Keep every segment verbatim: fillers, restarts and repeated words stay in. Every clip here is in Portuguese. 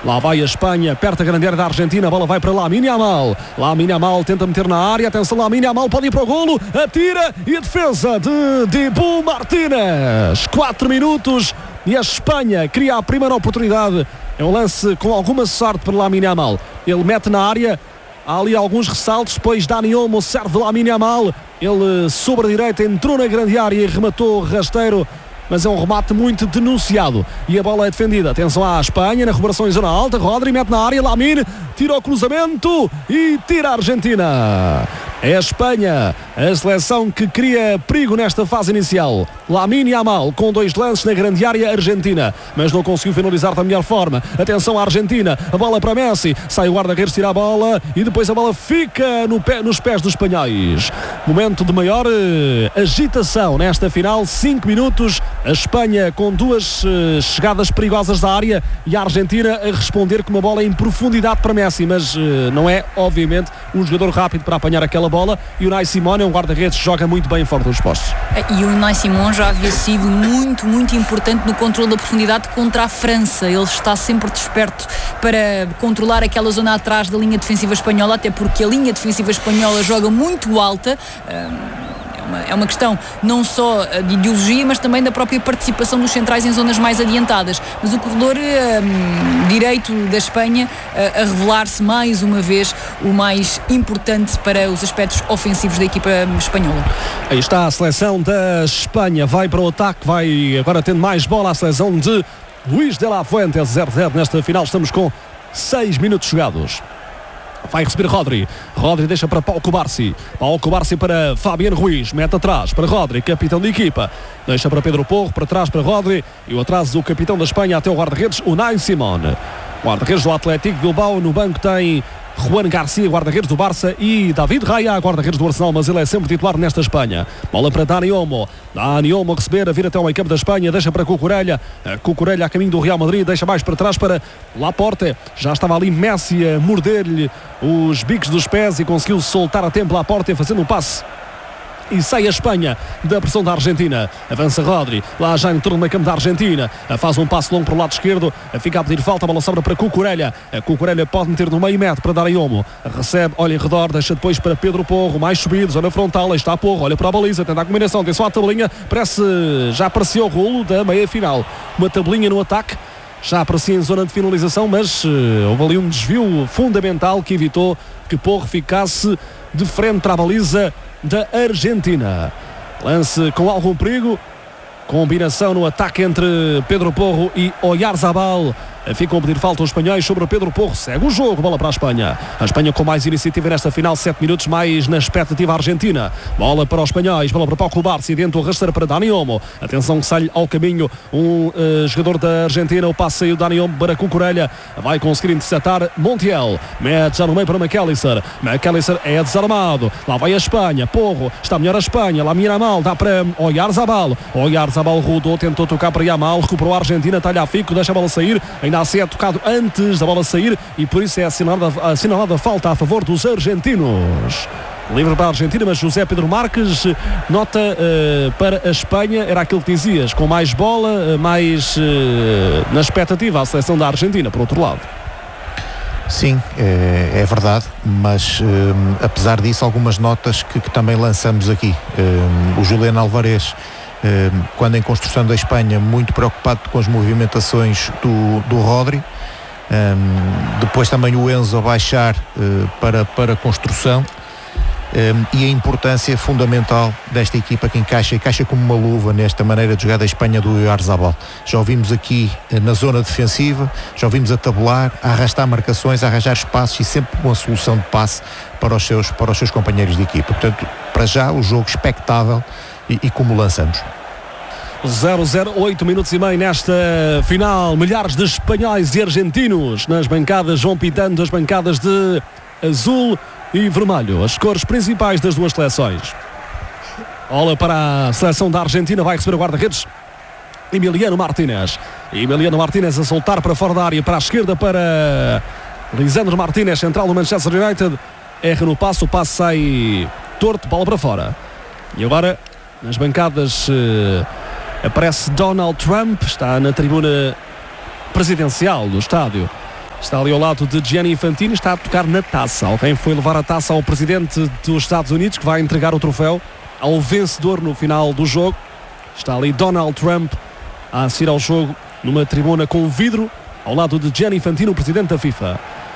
Lá vai a Espanha, perto da grande área da Argentina. A bola vai para Lamine Yamal. Lamine Yamal tenta meter na área. Atenção, Lamine Yamal pode ir para o golo. Atira e a defesa de Dibu Martínez. Quatro minutos e a Espanha cria a primeira oportunidade. É um lance com alguma sorte para Lamine Yamal. Ele mete na área. Há ali alguns ressaltos. Depois Dani Olmo serve Lamine Yamal. Ele sobre a direita entrou na grande área e rematou rasteiro. Mas é um remate muito denunciado. E a bola é defendida. Atenção à Espanha, na recuperação em zona alta. Rodri mete na área, Lamine tira o cruzamento e tira a Argentina. É a Espanha, a seleção que cria perigo nesta fase inicial. Lamine Yamal com dois lances na grande área argentina, mas não conseguiu finalizar da melhor forma. Atenção à Argentina, a bola para Messi. Sai o guarda-redes, tira a bola e depois a bola fica no pé, nos pés dos espanhóis. Momento de maior eh, agitação nesta final. Cinco minutos. A Espanha com duas uh, chegadas perigosas da área e a Argentina a responder com uma bola em profundidade para Messi, mas uh, não é, obviamente, um jogador rápido para apanhar aquela bola. E o Unai Simón é um guarda-redes que joga muito bem fora dos postos. E o Unai Simón já havia sido muito, muito importante no controle da profundidade contra a França. Ele está sempre desperto para controlar aquela zona atrás da linha defensiva espanhola, até porque a linha defensiva espanhola joga muito alta. Um... É uma questão não só de ideologia, mas também da própria participação dos centrais em zonas mais adiantadas. Mas o corredor um, direito da Espanha uh, a revelar-se mais uma vez o mais importante para os aspectos ofensivos da equipa espanhola. Aí está a seleção da Espanha, vai para o ataque, vai agora tendo mais bola a seleção de Luís de la Fuente. Zero a zero nesta final, estamos com seis minutos jogados. Vai receber Rodri. Rodri deixa para Pau Cubarsí. Pau Cubarsí para Fabián Ruiz. Mete atrás para Rodri, capitão da equipa. Deixa para Pedro Porro, para trás para Rodri. E o atraso do capitão da Espanha até o guarda-redes, Unai Simón. Guarda-redes do Atlético Bilbao. No banco tem Juan Garcia, guarda-redes do Barça, e David Raya, guarda-redes do Arsenal, mas ele é sempre titular nesta Espanha. Bola para Dani Olmo. Dani Olmo a receber, a vir até o meio campo da Espanha, deixa para Cucurella. Cucurella a caminho do Real Madrid, deixa mais para trás para Laporte. Já estava ali Messi a morder-lhe os bicos dos pés e conseguiu soltar a tempo Laporte, fazendo um passe. E sai a Espanha da pressão da Argentina. Avança Rodri, lá já entrou no meio campo da Argentina. Faz um passo longo para o lado esquerdo. Fica a pedir falta, a bola sobra para Cucurella. A Cucurella pode meter no meio metro para Dani Olmo. Recebe, olha em redor, deixa depois para Pedro Porro. Mais subido, zona frontal, aí está Porro. Olha para a baliza, tenta a combinação, tem só a tabelinha. Parece, já apareceu o rolo da meia final. Uma tabelinha no ataque. Já aparecia em zona de finalização, mas uh, houve ali um desvio fundamental que evitou que Porro ficasse de frente para a baliza da Argentina. Lance com algum perigo. Combinação no ataque entre Pedro Porro e Oyarzabal. Ficam a pedir falta os espanhóis sobre o Pedro Porro. Segue o jogo, bola para a Espanha. A Espanha com mais iniciativa nesta final, sete minutos mais na expectativa argentina. Bola para os espanhóis, bola para Pau Cubarsí, dentro o rasteiro para Dani Olmo. Atenção que sai ao caminho um uh, jogador da Argentina. O passe saiu Dani Olmo para Cucurella. Vai conseguir interceptar Montiel. Mete já no meio para McAllister. McAllister é desarmado. Lá vai a Espanha. Porro, está melhor a Espanha. Lamine Yamal, dá para Oyarzabal. Oyarzabal rodou, tentou tocar para Yamal. Recuperou a Argentina, talha a fico, deixa a bola sair. Ainda assim é tocado antes da bola sair e por isso é assinalada, assinalada a falta a favor dos argentinos. Livre para a Argentina, mas José Pedro Marques nota uh, para a Espanha, era aquilo que dizias, com mais bola, uh, mais uh, na expectativa a seleção da Argentina, por outro lado. Sim, é, é verdade, mas um, apesar disso, algumas notas que, que também lançamos aqui. Um, o Julián Álvarez, um, quando em construção da Espanha, muito preocupado com as movimentações do, do Rodri. Um, depois também o Enzo a baixar uh, para, para a construção. Um, e a importância fundamental desta equipa que encaixa, encaixa como uma luva nesta maneira de jogar da Espanha do Oyarzabal. Já ouvimos aqui uh, na zona defensiva, já ouvimos a tabular, a arrastar marcações, a arranjar espaços e sempre uma solução de passe para os seus, para os seus companheiros de equipa. Portanto, para já o jogo expectável e, e como lançamos. zero zero, oito minutos e meio nesta final. Milhares de espanhóis e argentinos nas bancadas, vão pitando as bancadas de azul e vermelho, as cores principais das duas seleções. Olha para a seleção da Argentina, vai receber o guarda-redes Emiliano Martínez. Emiliano Martínez a soltar para fora da área, para a esquerda para Lisandro Martínez, central do Manchester United. Erra no passo, o passo sai torto, bola para fora. E agora nas bancadas uh, aparece Donald Trump, está na tribuna presidencial do estádio Está ali ao lado de Gianni Infantino, está a tocar na taça. Alguém foi levar a taça ao presidente dos Estados Unidos, que vai entregar o troféu ao vencedor no final do jogo. Está ali Donald Trump a assistir ao jogo numa tribuna com vidro, ao lado de Gianni Infantino, o presidente da FIFA.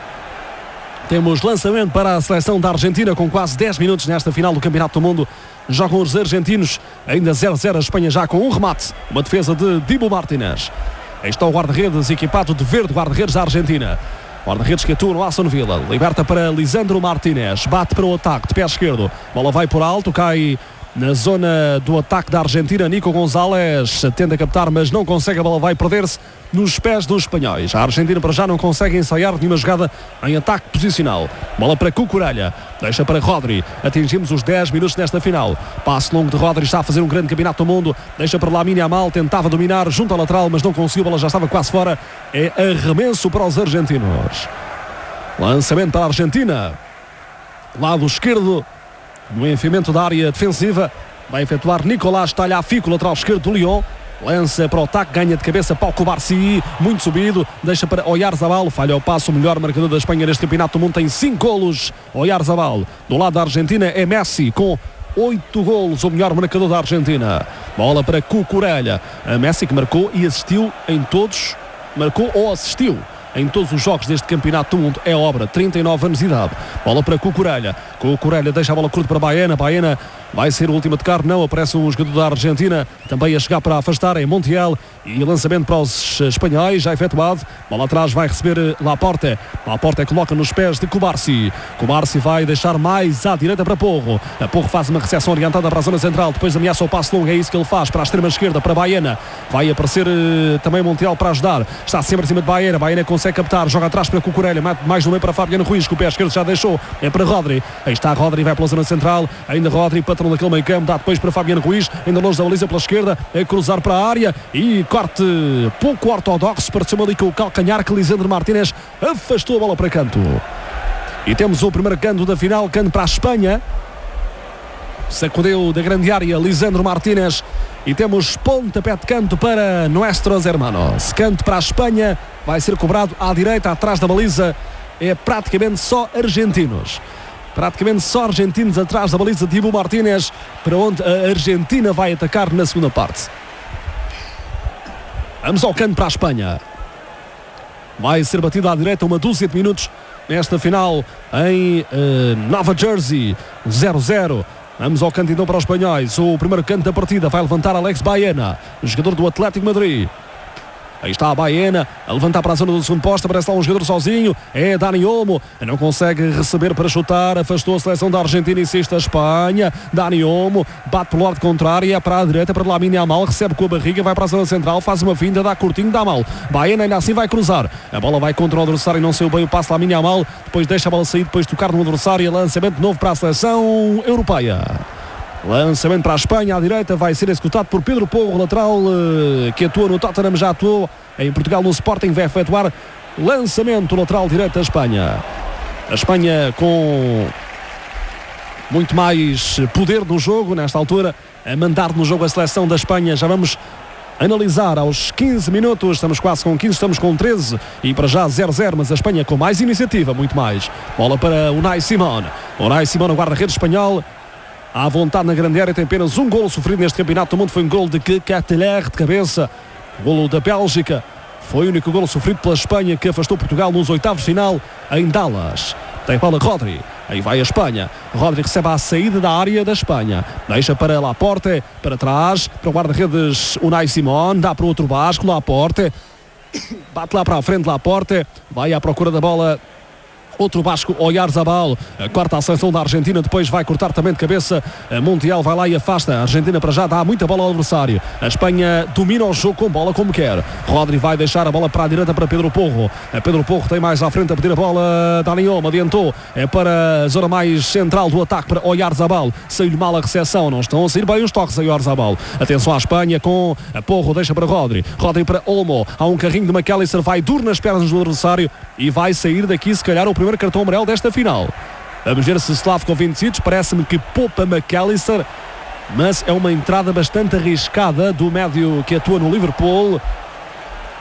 Temos lançamento para a seleção da Argentina com quase dez minutos nesta final do Campeonato do Mundo. Jogam os argentinos, ainda zero a zero, a Espanha já com um remate, uma defesa de Dibu Martínez. Aí está o guarda-redes equipado de verde, guarda-redes da Argentina. Guarda-redes que atua no Aston Villa. Liberta para Lisandro Martínez. Bate para o ataque de pé esquerdo. Bola vai por alto, cai na zona do ataque da Argentina. Nico González tenta captar, mas não consegue. A bola vai perder-se nos pés dos espanhóis. A Argentina para já não consegue ensaiar nenhuma jogada em ataque posicional. Bola para Cucurella. Deixa para Rodri. Atingimos os dez minutos nesta final. Passe longo de Rodri. Está a fazer um grande campeonato do mundo. Deixa para Lamine Yamal. Tentava dominar junto ao lateral, mas não conseguiu. A bola já estava quase fora. É arremesso para os argentinos. Lançamento para a Argentina. Lado esquerdo. No enfiamento da área defensiva. Vai efetuar Nicolás Tagliafico, lateral esquerdo do Lyon. Lança para o ataque, ganha de cabeça para o Cubarsí, muito subido, deixa para Oyarzabal, falha o passo, o melhor marcador da Espanha neste campeonato do mundo, tem cinco golos. Oyarzabal, do lado da Argentina é Messi com oito golos, o melhor marcador da Argentina. Bola para Cucurella, a Messi que marcou e assistiu em todos, marcou ou assistiu em todos os jogos deste campeonato do mundo, é obra, trinta e nove anos de idade. Bola para Cucurella, Cucurella deixa a bola curta para Baena, Baena vai ser o último a tocar, não, aparece um jogador da Argentina, também a chegar para afastar, é Montiel, e lançamento para os espanhóis, já efetuado, bola atrás vai receber Laporte, Laporte coloca nos pés de Cubarsí, Cubarsí vai deixar mais à direita para Porro, a Porro faz uma recepção orientada para a zona central, depois ameaça o passo longo, é isso que ele faz, para a extrema esquerda, para Baena, vai aparecer uh, também Montiel para ajudar, está sempre acima de Baena, Baena consegue captar, joga atrás para Cucurella, mais no meio para Fabiano Ruiz, que o pé esquerdo já deixou, é para Rodri, aí está Rodri, vai pela zona central, ainda Rodri, patrão daquele meio campo, dá depois para Fabiano Ruiz, ainda longe da baliza pela esquerda, é cruzar para a área e corte pouco ortodoxo, pareceu ali com o calcanhar que Lisandro Martínez afastou a bola para canto. E temos o primeiro canto da final, canto para a Espanha, sacudeu da grande área Lisandro Martínez e temos pontapé de canto para Nuestros Hermanos. Canto para a Espanha, vai ser cobrado à direita, atrás da baliza, é praticamente só argentinos. Praticamente só argentinos atrás da baliza de Dibu Martínez, para onde a Argentina vai atacar na segunda parte. Vamos ao canto para a Espanha. Vai ser batido à direita uma dúzia de minutos nesta final em uh, Nova Jersey, zero a zero. Vamos ao canto então para os espanhóis. O primeiro canto da partida vai levantar Alex Baena, jogador do Atlético Madrid. Aí está a Baena a levantar para a zona do segundo posto, aparece lá um jogador sozinho, é Dani Olmo, não consegue receber para chutar, afastou a seleção da Argentina, insiste a Espanha, Dani Olmo bate pelo lado contrário, é para a direita para Lamine Yamal, recebe com a barriga, vai para a zona central, faz uma finta, dá curtinho, dá mal, Baena ainda assim vai cruzar, a bola vai contra o adversário e não saiu bem o passo Lamine Yamal, depois deixa a bola sair, depois tocar no adversário, lançamento novo para a seleção europeia. Lançamento para a Espanha, à direita, vai ser executado por Pedro Porro, lateral uh, que atua no Tottenham, já atuou em Portugal no Sporting, vai efetuar lançamento lateral direito da Espanha. A Espanha com muito mais poder no jogo, nesta altura, a mandar no jogo a seleção da Espanha. Já vamos analisar aos quinze minutos, estamos quase com quinze, estamos com treze e para já zero a zero, mas a Espanha com mais iniciativa, muito mais. Bola para Unai Simón, Unai Simón, o guarda-redes espanhol, à vontade na grande área, tem apenas um golo sofrido neste campeonato do mundo, foi um golo de Cateler de cabeça, golo da Bélgica, foi o único golo sofrido pela Espanha que afastou Portugal nos oitavos de final em Dallas. Tem bola Rodri, aí vai a Espanha, Rodri recebe a saída da área da Espanha, deixa para Laporte, para trás, para o guarda-redes Unai Simón, dá para o outro Basco, Laporte, bate lá para a frente Laporte, vai à procura da bola. Outro Basco, Oyarzabal, corta a seleção da Argentina, depois vai cortar também de cabeça, Montiel vai lá e afasta, a Argentina para já dá muita bola ao adversário, a Espanha domina o jogo com bola como quer, Rodri vai deixar a bola para a direita para Pedro Porro, Pedro Porro tem mais à frente a pedir a bola, Dani Olmo adiantou, é para a zona mais central do ataque para Oyarzabal, saiu-lhe mal a recepção, não estão a sair bem os toques a Oyarzabal, atenção à Espanha com a Porro, deixa para Rodri, Rodri para Olmo, há um carrinho de McAllister, vai duro nas pernas do adversário e vai sair daqui se calhar o primeiro cartão amarelo desta final. Vamos ver se Slavko Vincic, parece-me que poupa McAllister, mas é uma entrada bastante arriscada do médio que atua no Liverpool.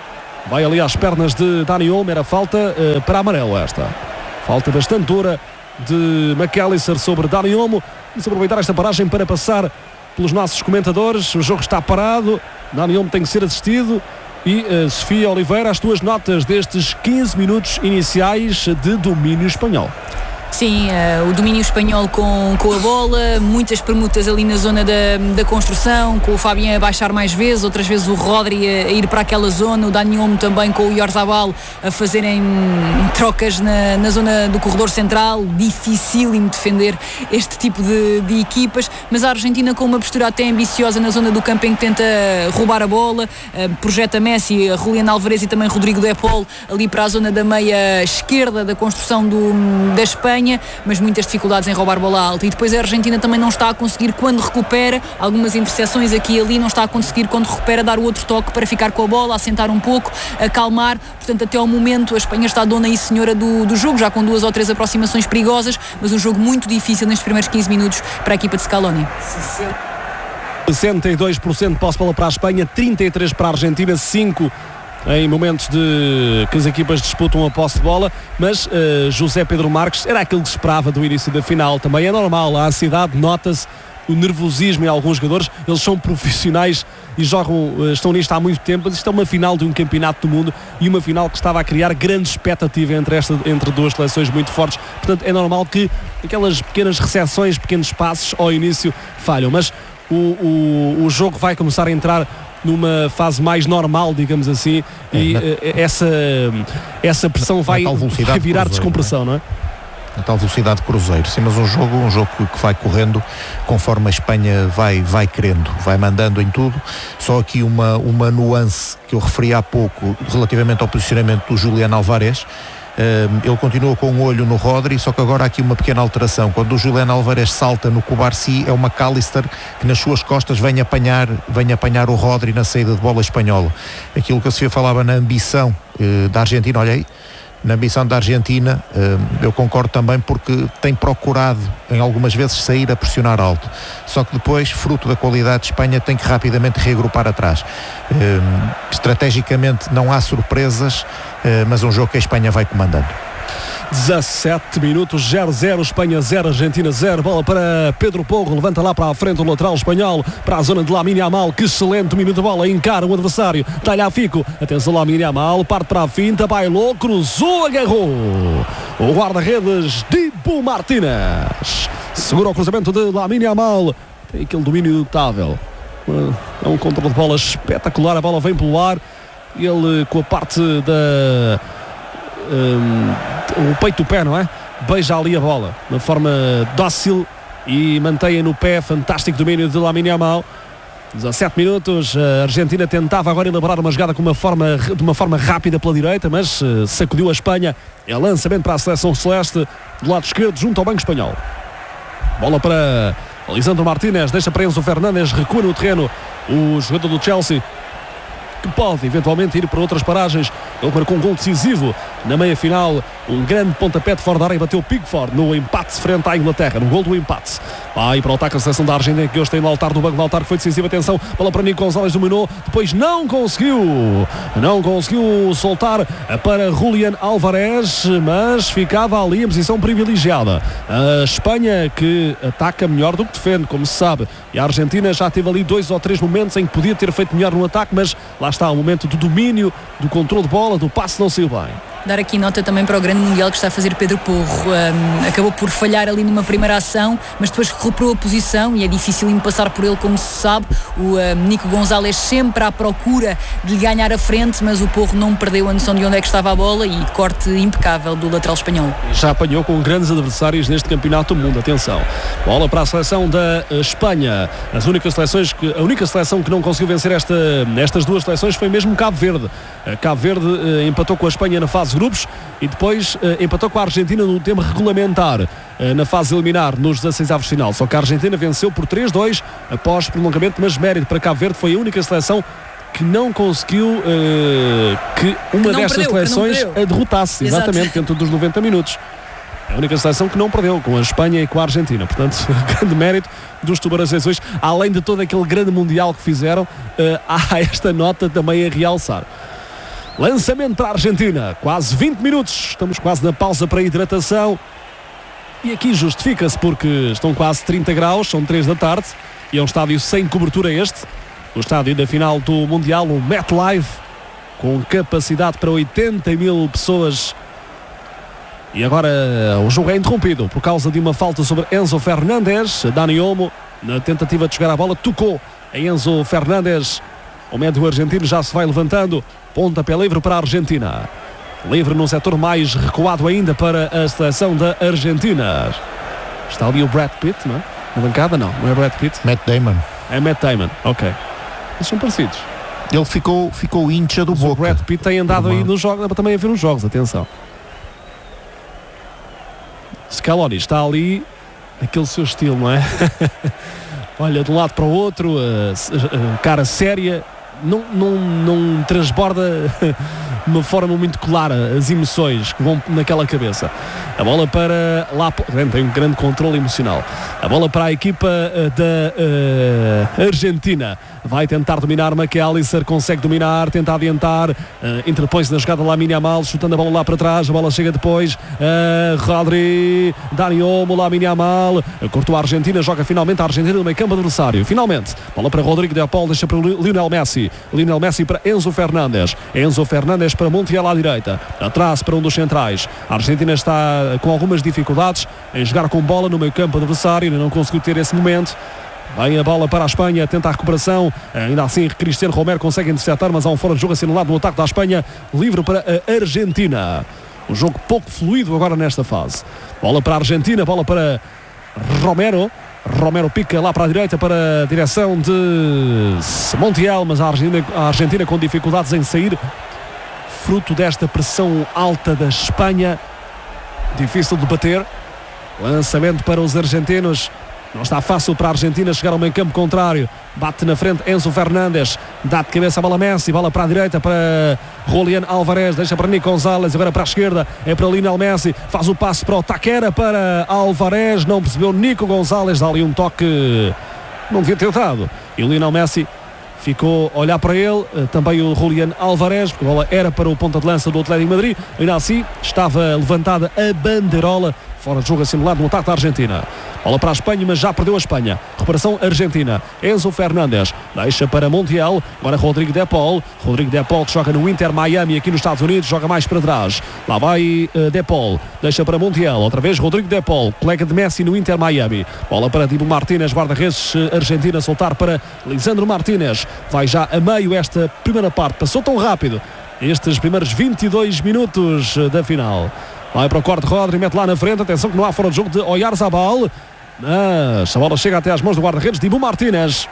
vai ali às pernas de Dani Olmo, era falta uh, para amarelo esta. Falta bastante dura de McAllister sobre Dani Olmo. Vamos aproveitar esta paragem para passar pelos nossos comentadores. O jogo está parado, Dani Olmo tem que ser assistido. E uh, Sofia Oliveira, as tuas notas destes quinze minutos iniciais de domínio espanhol. Sim, uh, o domínio espanhol com, com a bola, muitas permutas ali na zona da, da construção, com o Fabián a baixar mais vezes, outras vezes o Rodri a, a ir para aquela zona, o Dani Olmo também com o Oyarzabal a fazerem trocas na, na zona do corredor central. Dificílimo defender este tipo de, de equipas, mas a Argentina com uma postura até ambiciosa na zona do campo em que tenta roubar a bola, uh, projeta Messi, Julián Álvarez e também Rodrigo de Paul ali para a zona da meia esquerda da construção do, da Espanha, mas muitas dificuldades em roubar bola alta. E depois a Argentina também não está a conseguir, quando recupera, algumas interseções aqui e ali, não está a conseguir quando recupera dar o outro toque para ficar com a bola, assentar um pouco, acalmar. Portanto, até ao momento a Espanha está dona e senhora do, do jogo, já com duas ou três aproximações perigosas, mas um jogo muito difícil nestes primeiros quinze minutos para a equipa de Scaloni. sessenta e dois por cento de posse de bola para a Espanha, trinta e três por cento para a Argentina, cinco por cento em momentos de que as equipas disputam a posse de bola, mas uh, José Pedro Marques era aquilo que se esperava do início da final. Também é normal, a ansiedade, nota-se o nervosismo em alguns jogadores, eles são profissionais e jogam, estão nisto há muito tempo, mas isto é uma final de um campeonato do mundo e uma final que estava a criar grande expectativa entre, esta, entre duas seleções muito fortes. Portanto, é normal que aquelas pequenas recessões, pequenos passos ao início falham, mas o, o, o jogo vai começar a entrar numa fase mais normal, digamos assim, é, e na, essa, essa pressão vai, vai virar descompressão, não é? Na tal velocidade de cruzeiro, sim, mas um jogo, um jogo que vai correndo conforme a Espanha vai, vai querendo, vai mandando em tudo. Só aqui uma, uma nuance que eu referi há pouco relativamente ao posicionamento do Julián Álvarez. Uh, ele continua com um olho no Rodri, só que agora há aqui uma pequena alteração. Quando o Julián Álvarez salta no Cubarsí, é o McAllister que nas suas costas vem apanhar, vem apanhar o Rodri na saída de bola espanhola. Aquilo que a Sofia falava na ambição uh, da Argentina, olha aí, na ambição da Argentina, uh, eu concordo também, porque tem procurado em algumas vezes sair a pressionar alto, só que depois, fruto da qualidade de Espanha, tem que rapidamente reagrupar atrás. Uh, estrategicamente não há surpresas, uh, mas um jogo que a Espanha vai comandando. dezassete minutos, zero zero, Espanha zero, Argentina zero. Bola para Pedro Porro, levanta lá para a frente o lateral espanhol, para a zona de Lamine Yamal. Que excelente domínio de bola, encara o adversário, talha a Fico, atenção Lamine Yamal, parte para a finta, bailou, cruzou, agarrou o guarda-redes Dibu Martínez, segura o cruzamento de Lamine Yamal, tem aquele domínio notável, é um controle de bola espetacular, a bola vem pelo ar, ele com a parte da Um, o peito do pé, não é? Beija ali a bola de forma dócil e mantém no pé. Fantástico domínio de Lamine Yamal. dezassete minutos, a Argentina tentava agora elaborar uma jogada com uma forma, de uma forma rápida pela direita, mas uh, sacudiu a Espanha. É lançamento para a seleção celeste do lado esquerdo junto ao banco espanhol. Bola para Lisandro Martínez, deixa para Enzo Fernandes, recua no terreno o jogador do Chelsea, que pode eventualmente ir para outras paragens. Ele marcou um gol decisivo na meia-final, um grande pontapé de fora da área, bateu Pickford no empate frente à Inglaterra, no gol do empate. Vai para o ataque a seleção da Argentina, que hoje tem Lautaro do banco. Lautaro que foi decisivo, atenção, bola para Nico Gonzalez, dominou, depois não conseguiu não conseguiu soltar para Julián Álvarez, mas ficava ali em posição privilegiada. A Espanha que ataca melhor do que defende, como se sabe, e a Argentina já teve ali dois ou três momentos em que podia ter feito melhor no ataque, mas lá está o momento do domínio, do controle de bola, do passe não saiu bem. Dar aqui nota também para o grande mundial que está a fazer Pedro Porro. Um, acabou por falhar ali numa primeira ação, mas depois recuperou a posição e é difícil passar por ele, como se sabe. O um, Nico Gonzalez sempre à procura de ganhar a frente, mas o Porro não perdeu a noção de onde é que estava a bola e corte impecável do lateral espanhol. Já apanhou com grandes adversários neste campeonato do mundo, atenção. Bola para a seleção da Espanha. As únicas seleções que, a única seleção que não conseguiu vencer esta, estas duas seleções foi mesmo Cabo Verde. Cabo Verde uh, empatou com a Espanha na fase de grupos e depois uh, empatou com a Argentina no tempo regulamentar uh, na fase eliminar nos dezasseis avos de final. Só que a Argentina venceu por três a dois após prolongamento, mas mérito para Cabo Verde, foi a única seleção que não conseguiu uh, que uma que destas perdeu, seleções a derrotasse. Exato. Exatamente, dentro dos noventa minutos. É a única seleção que não perdeu, com a Espanha e com a Argentina. Portanto, grande mérito dos tubarões azuis. Além de todo aquele grande mundial que fizeram, uh, há esta nota também a realçar. Lançamento para a Argentina, quase vinte minutos, estamos quase na pausa para a hidratação. E aqui justifica-se porque estão quase trinta graus, são três da tarde, e é um estádio sem cobertura este. O estádio da final do Mundial, o MetLife, com capacidade para oitenta mil pessoas. E agora o jogo é interrompido por causa de uma falta sobre Enzo Fernandes. Dani Olmo, na tentativa de jogar a bola, tocou em Enzo Fernandes. O médio argentino já se vai levantando. Pontapé livre para a Argentina. Livre num setor mais recuado ainda para a seleção da Argentina. Está ali o Brad Pitt, não é? Na bancada não, não é Brad Pitt. Matt Damon. É Matt Damon, ok. Eles são parecidos. Ele ficou, ficou hincha do Mas Boca. O Brad Pitt tem andado Uma... aí nos jogos, também a ver os jogos, atenção. Scaloni está ali, aquele seu estilo, não é? Olha de um lado para o outro, uh, uh, cara séria, não, não, não transborda de uma forma muito clara as emoções que vão naquela cabeça. A bola para lá, tem um grande controle emocional. A bola para a equipa uh, da uh, Argentina. Vai tentar dominar McAllister, consegue dominar, tenta adiantar, uh, interpõe-se na jogada Lamine Yamal, chutando a bola lá para trás, a bola chega depois, uh, Rodri, Dani Olmo, Lamine Yamal, cortou a Argentina, joga finalmente a Argentina no meio campo adversário, finalmente, bola para Rodrigo de Paul, deixa para Lionel Messi, Lionel Messi para Enzo Fernandes, Enzo Fernandes para Montiel à direita, atrás para um dos centrais. A Argentina está com algumas dificuldades em jogar com bola no meio campo adversário, ainda não conseguiu ter esse momento. Vem a bola para a Espanha, tenta a recuperação, ainda assim Cristiano Romero consegue interceptar, mas há um fora de jogo assinalado no ataque da Espanha, livre para a Argentina. Um jogo pouco fluido agora nesta fase. Bola para a Argentina, bola para Romero, Romero pica lá para a direita para a direção de Montiel, mas a Argentina, a Argentina com dificuldades em sair, fruto desta pressão alta da Espanha, difícil de bater. Lançamento para os argentinos. Não está fácil para a Argentina chegar ao meio campo contrário. Bate na frente Enzo Fernandes. Dá de cabeça a bola Messi. Bola para a direita para Julián Álvarez. Deixa para Nico González. Agora para a esquerda é para Lionel Messi. Faz o passe para o Taquera para Álvarez. Não percebeu Nico González. Dá ali um toque. Não devia ter dado. E o Lionel Messi ficou a olhar para ele. Também o Julián Álvarez. Porque a bola era para o ponta de lança do Atlético de Madrid. Ainda assim estava levantada a bandeirola. Fora de jogo assinalado no ataque da Argentina. Bola para a Espanha, mas já perdeu a Espanha. Recuperação Argentina. Enzo Fernandes deixa para Montiel. Agora Rodrigo de Paul. Rodrigo de Paul que joga no Inter Miami aqui nos Estados Unidos. Joga mais para trás. Lá vai uh, de Paul. Deixa para Montiel. Outra vez Rodrigo de Paul. Colega de Messi no Inter Miami. Bola para Dibu Martínez. Guarda-redes uh, Argentina. Soltar para Lisandro Martínez. Vai já a meio esta primeira parte. Passou tão rápido estes primeiros vinte e dois minutos uh, da final. Vai para o corte Rodri, mete lá na frente. Atenção que não há fora de jogo de Oyarzabal. Mas a bola chega até às mãos do guarda-redes Dibu Martínez.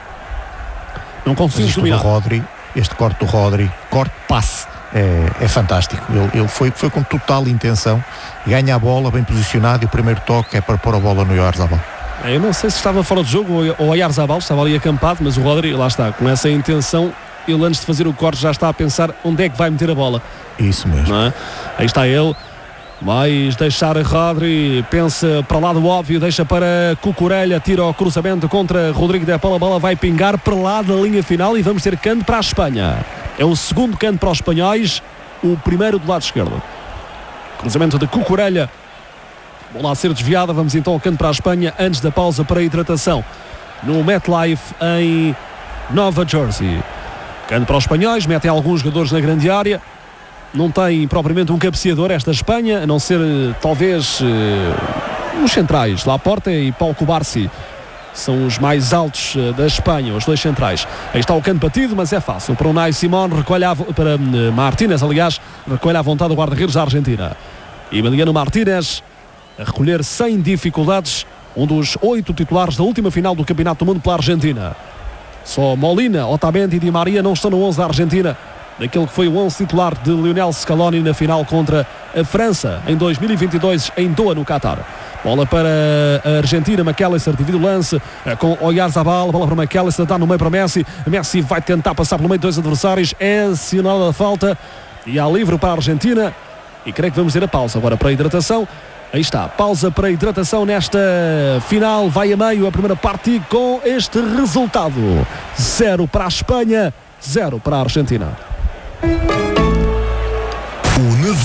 Não conseguiu dominar. Rodri, este corte do Rodri, corte-passe, é, é fantástico. Ele, ele foi, foi com total intenção. Ganha a bola, bem posicionado, e o primeiro toque é para pôr a bola no Oyarzabal. Eu não sei se estava fora de jogo ou o Oyarzabal estava ali acampado, mas o Rodri, lá está, com essa intenção. Ele antes de fazer o corte já está a pensar onde é que vai meter a bola. Isso mesmo. Não é? Aí está ele. Vais deixar Rodri, pensa para o lado óbvio, deixa para Cucurella, tira o cruzamento contra Rodrigo de Paul, a bola vai pingar para lá da linha final e vamos ter canto para a Espanha. É o segundo canto para os espanhóis, o primeiro do lado esquerdo. Cruzamento de Cucurella, bola a ser desviada, vamos então ao canto para a Espanha antes da pausa para a hidratação no MetLife em Nova Jersey. Canto para os espanhóis, metem alguns jogadores na grande área. Não tem propriamente um cabeceador esta Espanha, a não ser talvez uh, os centrais, Laporta e Pau Cubarsí. São os mais altos uh, da Espanha, os dois centrais. Aí está o canto batido, mas é fácil. Para o Unai Simón, recolhe a, para uh, Martínez, aliás, recolhe à vontade o guarda-redes da Argentina. E Emiliano Martínez a recolher sem dificuldades um dos oito titulares da última final do Campeonato do Mundo pela Argentina. Só Molina, Otamendi e Di Maria não estão no onze da Argentina, daquele que foi o onze titular de Lionel Scaloni na final contra a França em dois mil e vinte e dois em Doha, no Qatar. Bola para a Argentina, McAllister divide o lance com Oyarzabal, bola para McAllister, dá no meio para Messi. Messi vai tentar passar pelo meio de dois adversários, é assinalada a falta e há livre para a Argentina. E creio que vamos ter a pausa agora para a hidratação. Aí está, pausa para a hidratação nesta final. Vai a meio a primeira parte e com este resultado: zero para a Espanha, zero para a Argentina.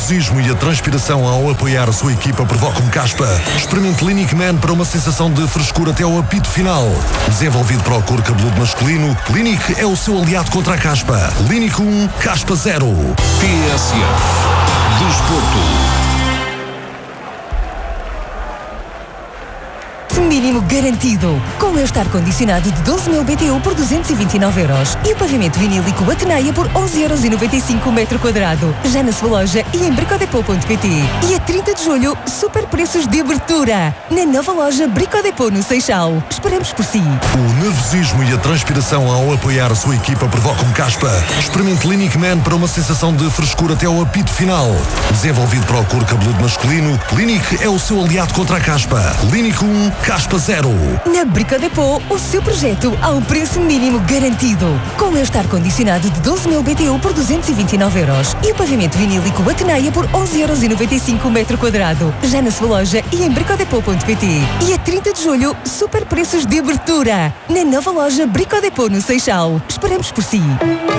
nervosismo e a transpiração ao apoiar a sua equipa provocam caspa? Experimente Clinic Man para uma sensação de frescura até ao apito final. Desenvolvido para o couro cabeludo masculino, Clinic é o seu aliado contra a caspa. Clinic um, caspa zero. T S F. Desporto. Mínimo garantido. Com o este ar-condicionado de doze mil B T U por duzentos e vinte e nove euros e o pavimento vinílico Ateneia por onze euros e noventa e cinco o metro quadrado. Já na sua loja e em bricodepot ponto pt. E a trinta de julho, super preços de abertura. Na nova loja Bricodepot no Seixal. Esperamos por si. O nervosismo e a transpiração ao apoiar a sua equipa provocam caspa? Experimente Clinic Man para uma sensação de frescura até ao apito final. Desenvolvido para o couro cabeludo masculino, Clinic é o seu aliado contra a caspa. Clinic um, caspa zero. Na Bricodepot, o seu projeto ao preço mínimo garantido. Com este ar-condicionado de doze mil B T U por duzentos e vinte e nove euros e o pavimento vinílico Ateneia por onze euros e noventa e cinco o metro quadrado. Já na sua loja e em bricodepot ponto pt. E a trinta de julho, super preços de abertura. Na nova loja Bricodepot no Seixal. Esperamos por si.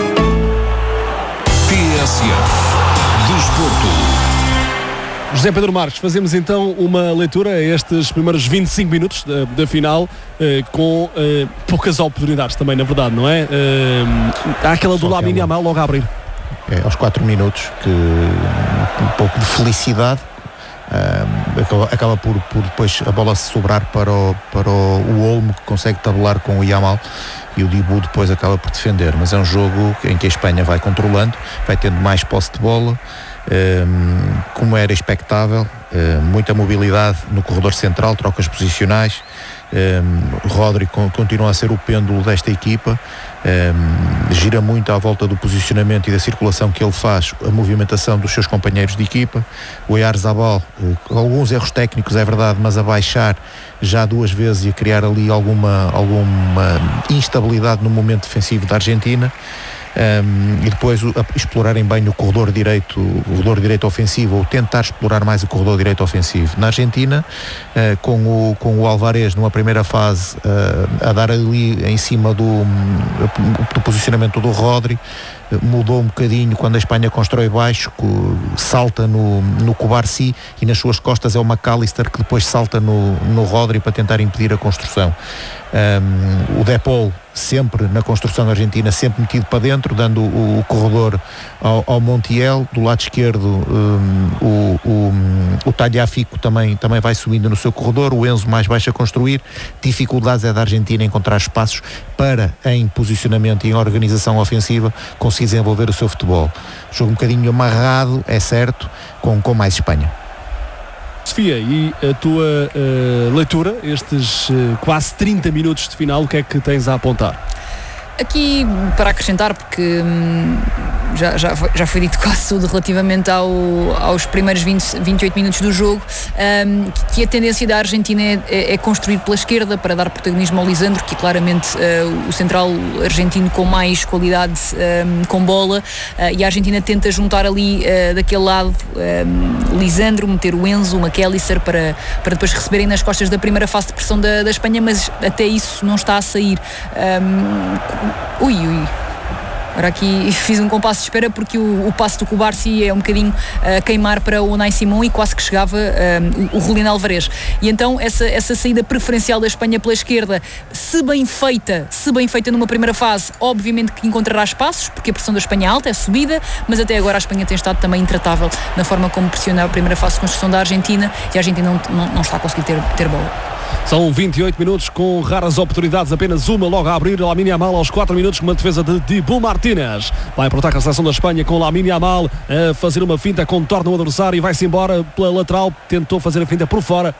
T S F. Desporto. José Pedro Marques, fazemos então uma leitura a estes primeiros vinte e cinco minutos da, da final, eh, com eh, poucas oportunidades também, na verdade, não é? Eh, há aquela do Lamine Yamal logo a abrir. É, aos quatro minutos, que um pouco de felicidade, um, acaba, acaba por, por depois a bola se sobrar para o, para o, o Olmo, que consegue tabular com o Yamal, e o Dibu depois acaba por defender. Mas é um jogo em que a Espanha vai controlando, vai tendo mais posse de bola, um, como era expectável, um, muita mobilidade no corredor central, trocas posicionais. Um, Rodri continua a ser o pêndulo desta equipa, um, gira muito à volta do posicionamento e da circulação que ele faz, a movimentação dos seus companheiros de equipa. O Oyarzabal, uh, alguns erros técnicos é verdade, mas a baixar já duas vezes e a criar ali alguma, alguma instabilidade no momento defensivo da Argentina. Um, e depois uh, explorarem bem o corredor direito, o corredor direito ofensivo, ou tentar explorar mais o corredor direito ofensivo. Na Argentina, uh, com, o, com o Alvarez numa primeira fase uh, a dar ali em cima do, um, do posicionamento do Rodri, uh, mudou um bocadinho quando a Espanha constrói baixo, salta no, no Cubarsí, e nas suas costas é o McAllister que depois salta no, no Rodri para tentar impedir a construção. Um, o Depol sempre na construção da Argentina, sempre metido para dentro, dando o, o corredor ao, ao Montiel. Do lado esquerdo, um, o, o, o Tagliafico também, também vai subindo no seu corredor. O Enzo mais baixo a construir. Dificuldades é da Argentina encontrar espaços para, em posicionamento e em organização ofensiva, conseguir desenvolver o seu futebol. Jogo um bocadinho amarrado, é certo, com, com mais Espanha. Sofia, e a tua uh, leitura, estes uh, quase trinta minutos de final, o que é que tens a apontar? Aqui, para acrescentar, porque hum, já, já, foi, já foi dito quase tudo relativamente ao, aos primeiros vinte, vinte e oito minutos do jogo, hum, que a tendência da Argentina é, é, é construir pela esquerda para dar protagonismo ao Lisandro, que é claramente uh, o central argentino com mais qualidade um, com bola, uh, e a Argentina tenta juntar ali uh, daquele lado um, Lisandro, meter o Enzo, o McAllister para, para depois receberem nas costas da primeira fase de pressão da, da Espanha, mas até isso não está a sair. Um, Ui, ui. Agora aqui fiz um compasso de espera porque o, o passo do Cubarsí é um bocadinho a uh, queimar para o Unai Simón e quase que chegava uh, o, o Julián Alvarez. E então essa, essa saída preferencial da Espanha pela esquerda, se bem feita, se bem feita numa primeira fase, obviamente que encontrará espaços, porque a pressão da Espanha é alta, é subida, mas até agora a Espanha tem estado também intratável na forma como pressiona a primeira fase de construção da Argentina, e a Argentina não, não, não está a conseguir ter, ter bola. São vinte e oito minutos com raras oportunidades, apenas uma logo a abrir. Lamine Yamal aos quatro minutos com uma defesa de Dibu Martínez. Vai para o ataque a seleção da Espanha com Lamine Yamal a fazer uma finta, contorna o adversário e vai-se embora pela lateral. Tentou fazer a finta por fora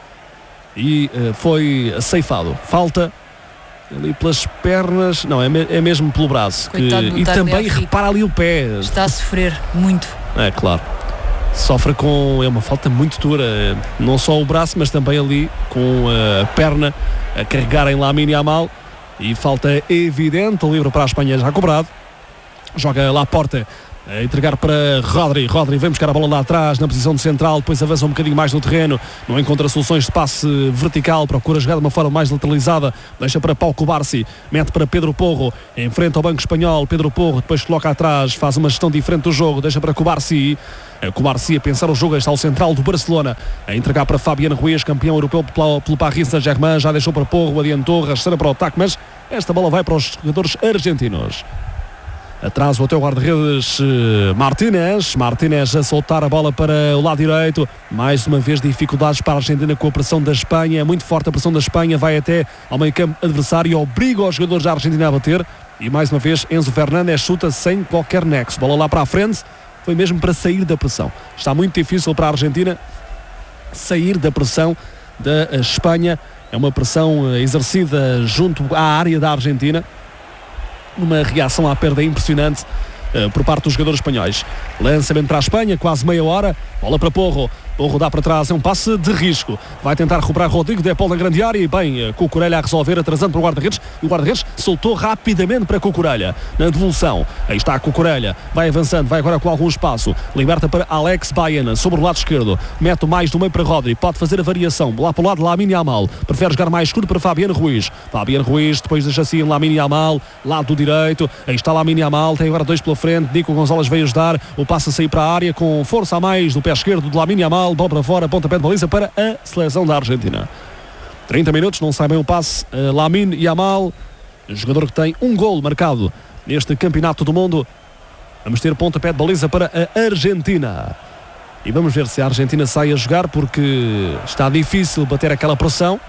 e uh, foi ceifado. Falta ali pelas pernas, não, é, me, é mesmo pelo braço. Que, e também repara ali o pé. Está a sofrer muito. É claro. Sofre com, é uma falta muito dura, não só o braço, mas também ali com a perna a carregar em Lamine Yamal, e falta evidente. O livre para a Espanha já cobrado. Joga lá à porta A entregar para Rodri. Rodri vem buscar a bola lá atrás, na posição de central, depois avança um bocadinho mais no terreno, não encontra soluções de passe vertical, procura jogar de uma forma mais lateralizada, deixa para Pau Cubarsí, mete para Pedro Porro, enfrenta o banco espanhol, Pedro Porro, depois coloca atrás, faz uma gestão diferente do jogo, deixa para Cubarsí. Cubarsí a pensar o jogo, está o central do Barcelona, a entregar para Fabián Ruiz, campeão europeu pelo, pelo Paris Saint-Germain, já deixou para Porro, adiantou, rasteira para o ataque, mas esta bola vai para os jogadores argentinos. Atrás o teu guarda-redes Martínez. Martínez a soltar a bola para o lado direito. Mais uma vez dificuldades para a Argentina com a pressão da Espanha. É muito forte a pressão da Espanha. Vai até ao meio campo adversário e obriga os jogadores da Argentina a bater. E mais uma vez Enzo Fernández chuta sem qualquer nexo. Bola lá para a frente. Foi mesmo para sair da pressão. Está muito difícil para a Argentina sair da pressão da Espanha. É uma pressão exercida junto à área da Argentina. Uma reação à perda impressionante uh, por parte dos jogadores espanhóis. Lançamento para a Espanha, quase meia hora. Bola para Porro. Porro dá para trás, é um passe de risco. Vai tentar recuperar Rodrigo de Paul na grande área e bem, Cucurella a resolver, atrasando para o guarda-redes. E o guarda-redes soltou rapidamente para Cucurella na devolução. Aí está a Cucurella, vai avançando, vai agora com algum espaço. Liberta para Alex Baena, sobre o lado esquerdo. Mete mais do meio para Rodri, pode fazer a variação. Lá para o lado, Lamine Yamal. Prefere jogar mais escuro para Fabián Ruiz. Fabián Ruiz, depois deixa assim Lamine Yamal, lado direito. Aí está Lamine Yamal, tem agora dois pela frente. Nico Gonzalez veio ajudar. O passe a sair para a área com força a mais do pé esquerdo de Lamine Yamal. Bola para fora, pontapé de baliza para a seleção da Argentina. trinta minutos, não sai bem o passe. uh, Lamine Yamal, jogador que tem um golo marcado neste campeonato do mundo. Vamos ter pontapé de baliza para a Argentina. E vamos ver se a Argentina sai a jogar, porque está difícil bater aquela pressão.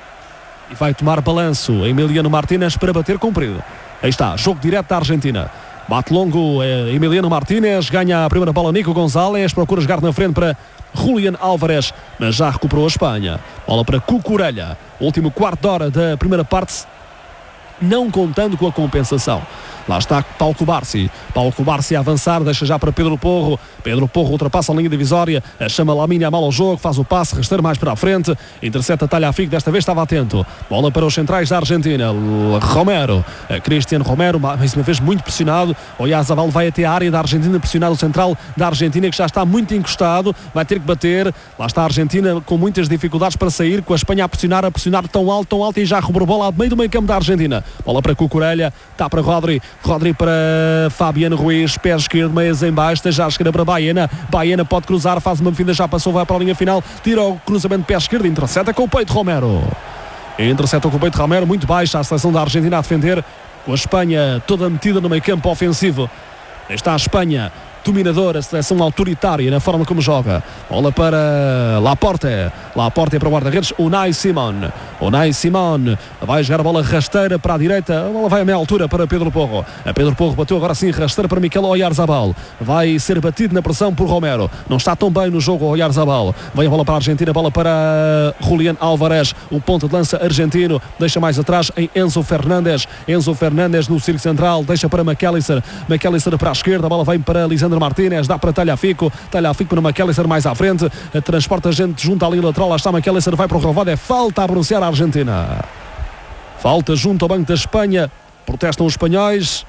E vai tomar balanço Emiliano Martínez para bater comprido. Aí está, jogo direto da Argentina. Bate longo é, Emiliano Martínez, ganha a primeira bola Nico Gonzalez, procura jogar na frente para Julián Álvarez, mas já recuperou a Espanha. Bola para Cucurella, último quarto de hora da primeira parte, não contando com a compensação. Lá está Pau Cubarsí. Pau Cubarsí a avançar, deixa já para Pedro Porro. Pedro Porro ultrapassa a linha divisória, chama Lamine Yamal ao jogo, faz o passe, rasteira mais para a frente, intercepta Tagliafico, desta vez estava atento. Bola para os centrais da Argentina. Romero, Cristiano Romero, mais uma vez muito pressionado. Oyarzabal vai até a área da Argentina, pressionado o central da Argentina, que já está muito encostado, vai ter que bater. Lá está a Argentina com muitas dificuldades para sair, com a Espanha a pressionar, a pressionar tão alto, tão alto, e já roubou a bola ao meio do meio campo da Argentina. Bola para Cucurella, está para Rodri. Rodri para Fabián Ruiz, pé esquerdo, meias em baixo, já a esquerda para Baena. Baena pode cruzar, faz uma defesa, já passou, vai para a linha final, tira o cruzamento de pé esquerdo, intercepta com o peito Romero. Intercepta com o peito Romero, muito baixa a seleção da Argentina a defender, com a Espanha toda metida no meio campo ofensivo. Está a Espanha dominadora, a seleção autoritária na forma como joga. Bola para Laporte. Laporte para o guarda-redes, Unai Simón. Unai Simón vai jogar a bola rasteira para a direita. A bola vai a meia altura para Pedro Porro. A Pedro Porro bateu agora sim rasteira para Mikel Oyarzabal. Vai ser batido na pressão por Romero. Não está tão bem no jogo Oyarzabal. Vem a bola para a Argentina, bola para Julián Álvarez, o ponta de lança argentino. Deixa mais atrás em Enzo Fernández. Enzo Fernández no círculo central, deixa para McAllister. McAllister para a esquerda, a bola vem para Lisandro Martínez, dá para Tagliafico. Tagliafico para McAllister mais à frente. Transporta a gente junto à linha lateral. Lá está McAllister, vai para o relvado. É falta a pronunciar a Argentina. Falta junto ao banco da Espanha. Protestam os espanhóis.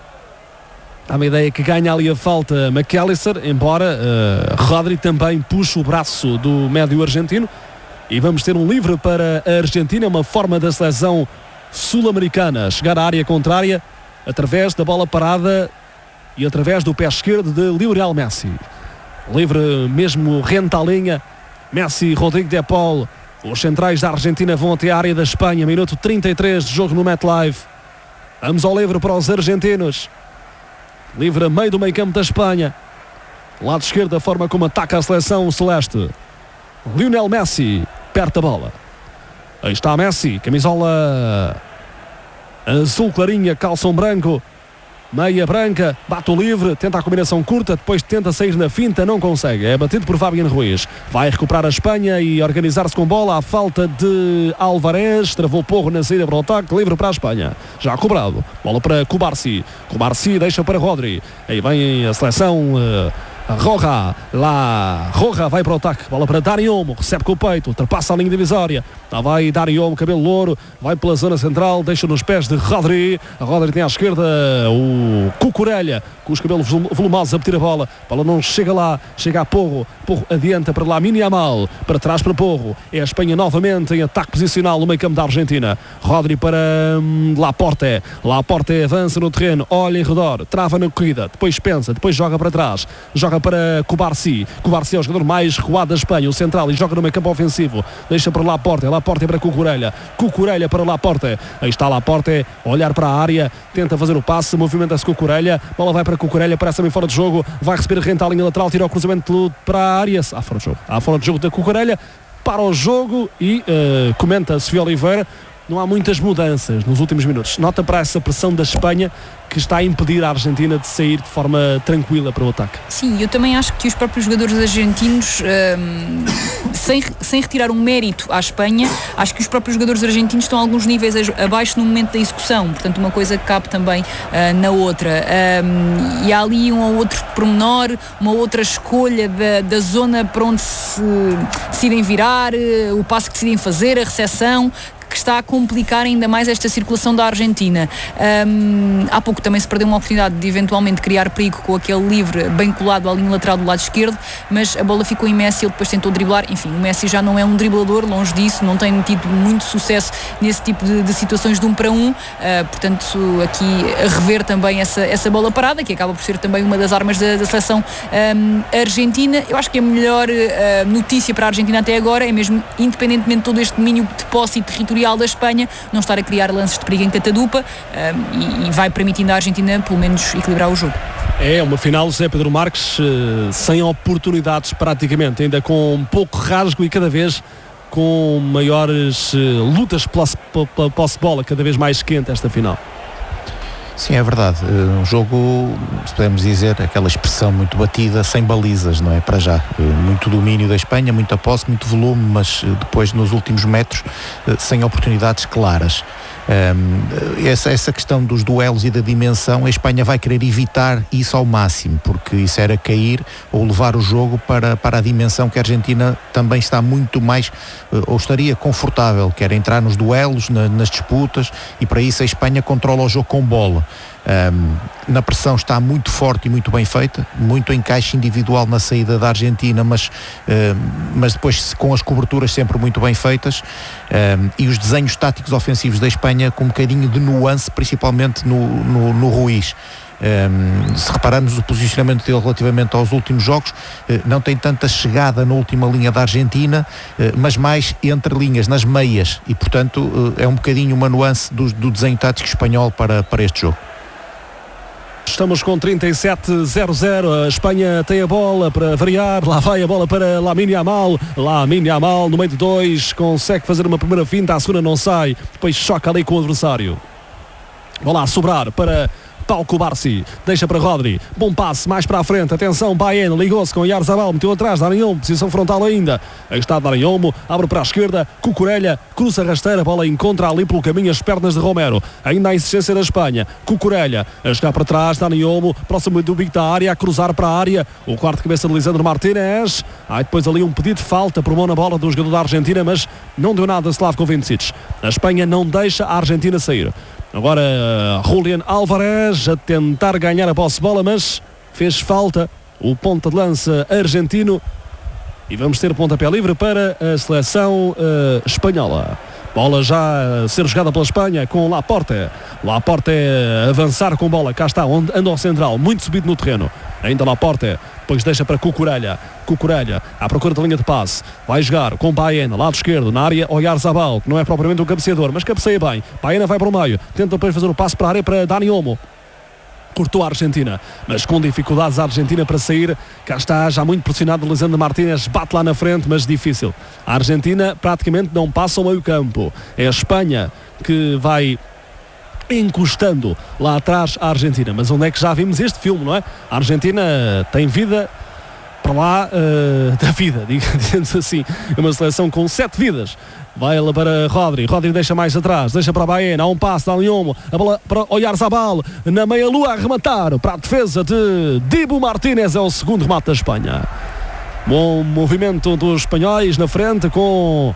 Dá uma ideia que ganha ali a falta McAllister, embora uh, Rodri também puxa o braço do médio argentino. E vamos ter um livre para a Argentina, uma forma da seleção sul-americana chegar à área contrária através da bola parada e através do pé esquerdo de Lionel Messi. Livre mesmo, renta a linha. Messi, Rodrigo de Paul. Os centrais da Argentina vão até a área da Espanha. Minuto trinta e três de jogo no MetLife. Vamos ao livre para os argentinos. Livre a meio do meio campo da Espanha. Lado esquerdo, a forma como ataca a seleção celeste. Lionel Messi, perto da bola. Aí está Messi, camisola azul clarinha, calção branco, meia branca, bate o livre, tenta a combinação curta, depois tenta sair na finta, não consegue, é batido por Fabián Ruiz. Vai recuperar a Espanha e organizar-se com bola à falta de Álvarez, travou Porro na saída para o ataque, livre para a Espanha, já cobrado, bola para Cubarsí, Cubarsí deixa para Rodri, aí vem a seleção uh, Roja, lá, Roja vai para o ataque, bola para Dani Olmo, recebe com o peito, ultrapassa a linha divisória, lá vai Dani Olmo, cabelo louro, vai pela zona central, deixa nos pés de Rodri, a Rodri tem à esquerda o Cucurella, com os cabelos volumosos a pedir a bola, a bola não chega lá, chega a Porro, Porro adianta para Lamine Yamal, para trás para Porro, é a Espanha novamente em ataque posicional no meio campo da Argentina, Rodri para hum, Laporte, Laporte avança no terreno, olha em redor, trava na corrida, depois pensa, depois joga para trás, joga para Cubarsí, Cubarsí é o jogador mais recuado da Espanha, o central, e joga no meio campo ofensivo, deixa para Laporte, Laporte para Cucurella, Cucurella para Laporte, aí está Laporte, olhar para a área, tenta fazer o passe, movimenta-se Cucurella, bola vai para Cucurella, parece também fora de jogo, vai receber renta à linha lateral, tira o cruzamento para a área, há fora de jogo, há fora de jogo da Cucurella, para o jogo e uh, comenta Sofia Oliveira, não há muitas mudanças nos últimos minutos. Nota para essa pressão da Espanha que está a impedir a Argentina de sair de forma tranquila para o ataque. Sim, eu também acho que os próprios jogadores argentinos, hum, sem, sem retirar um mérito à Espanha, acho que os próprios jogadores argentinos estão a alguns níveis abaixo no momento da execução, portanto uma coisa que cabe também uh, na outra. Um, e há ali um ou outro pormenor, uma outra escolha da, da zona para onde se decidem virar, uh, o passo que decidem fazer, a recepção, que está a complicar ainda mais esta circulação da Argentina. Um, há pouco também se perdeu uma oportunidade de eventualmente criar perigo com aquele livre bem colado à linha lateral do lado esquerdo, mas a bola ficou em Messi, ele depois tentou driblar. Enfim, o Messi já não é um driblador, longe disso, não tem tido muito sucesso nesse tipo de, de situações de um para um, uh, portanto aqui a rever também essa, essa bola parada, que acaba por ser também uma das armas da, da seleção um, argentina. Eu acho que a melhor uh, notícia para a Argentina até agora é mesmo, independentemente de todo este domínio de posse e territorial da Espanha, não estar a criar lances de perigo em catadupa, um, e, e vai permitindo à Argentina pelo menos equilibrar o jogo. É uma final, José Pedro Marques, uh, sem oportunidades praticamente, ainda com um pouco rasgo e cada vez com maiores uh, lutas pela, pela posse de bola, cada vez mais quente esta final. Sim, é verdade. Um jogo, se podemos dizer, aquela expressão muito batida, sem balizas, não é? Para já. Muito domínio da Espanha, muita posse, muito volume, mas depois nos últimos metros, sem oportunidades claras. Um, essa, essa questão dos duelos e da dimensão, a Espanha vai querer evitar isso ao máximo, porque isso era cair ou levar o jogo para, para a dimensão que a Argentina também está muito mais, ou estaria confortável, quer entrar nos duelos, na, nas disputas, e para isso a Espanha controla o jogo com bola. Um, na pressão está muito forte e muito bem feita, muito encaixe individual na saída da Argentina, mas, um, mas depois com as coberturas sempre muito bem feitas, um, e os desenhos táticos ofensivos da Espanha com um bocadinho de nuance, principalmente no, no, no Ruiz. Um, se repararmos o posicionamento dele relativamente aos últimos jogos, uh, não tem tanta chegada na última linha da Argentina, uh, mas mais entre linhas, nas meias, e portanto uh, é um bocadinho uma nuance do, do desenho tático espanhol para, para este jogo. Estamos com trinta e sete a zero zero, a Espanha tem a bola para variar, lá vai a bola para Lamine Yamal, Lamine Yamal no meio de dois, consegue fazer uma primeira finta, a segunda não sai, depois choca ali com o adversário. Bola a sobrar para Pau Cubarsí, deixa para Rodri, bom passe, mais para a frente, atenção, Baena, ligou-se com Oyarzabal, meteu atrás, Dani Olmo, posição frontal ainda, aí está Dani Olmo, abre para a esquerda, Cucurella, cruza rasteira, a bola encontra ali pelo caminho as pernas de Romero, ainda a insistência da Espanha, Cucurella, a chegar para trás, Dani Olmo, próximo do bico da área, a cruzar para a área, o quarto cabeça de Lisandro Martínez, aí depois ali um pedido de falta por mão na bola do jogador da Argentina, mas não deu nada a Slavko Vincic, a Espanha não deixa a Argentina sair. Agora Julián Álvarez a tentar ganhar a posse de bola, mas fez falta o ponta de lança argentino e vamos ter pontapé livre para a seleção uh, espanhola. Bola já a ser jogada pela Espanha com Laporte. Laporte avançar com bola, cá está, onde anda ao central, muito subido no terreno. Ainda Laporte, depois deixa para Cucurella. Cucurella à procura da linha de passe, vai jogar com Baena, lado esquerdo, na área Oyarzabal, que não é propriamente um cabeceador, mas cabeceia bem. Baena vai para o meio, tenta depois fazer o passe para a área para Dani Olmo. Cortou a Argentina, mas com dificuldades a Argentina para sair. Cá está, já muito pressionado Lisandro Martínez, bate lá na frente, mas difícil. A Argentina praticamente não passa ao meio campo. É a Espanha que vai encostando lá atrás a Argentina. Mas onde é que já vimos este filme, não é? A Argentina tem vida para lá uh, da vida, digamos assim. É uma seleção com sete vidas. Vai ela para Rodri, Rodri deixa mais atrás, deixa para Baena, há um passo, dá um a bola para Oyarzabal, na meia-lua a rematar para a defesa de Dibu Martínez, é o segundo remate da Espanha. Bom movimento dos espanhóis na frente com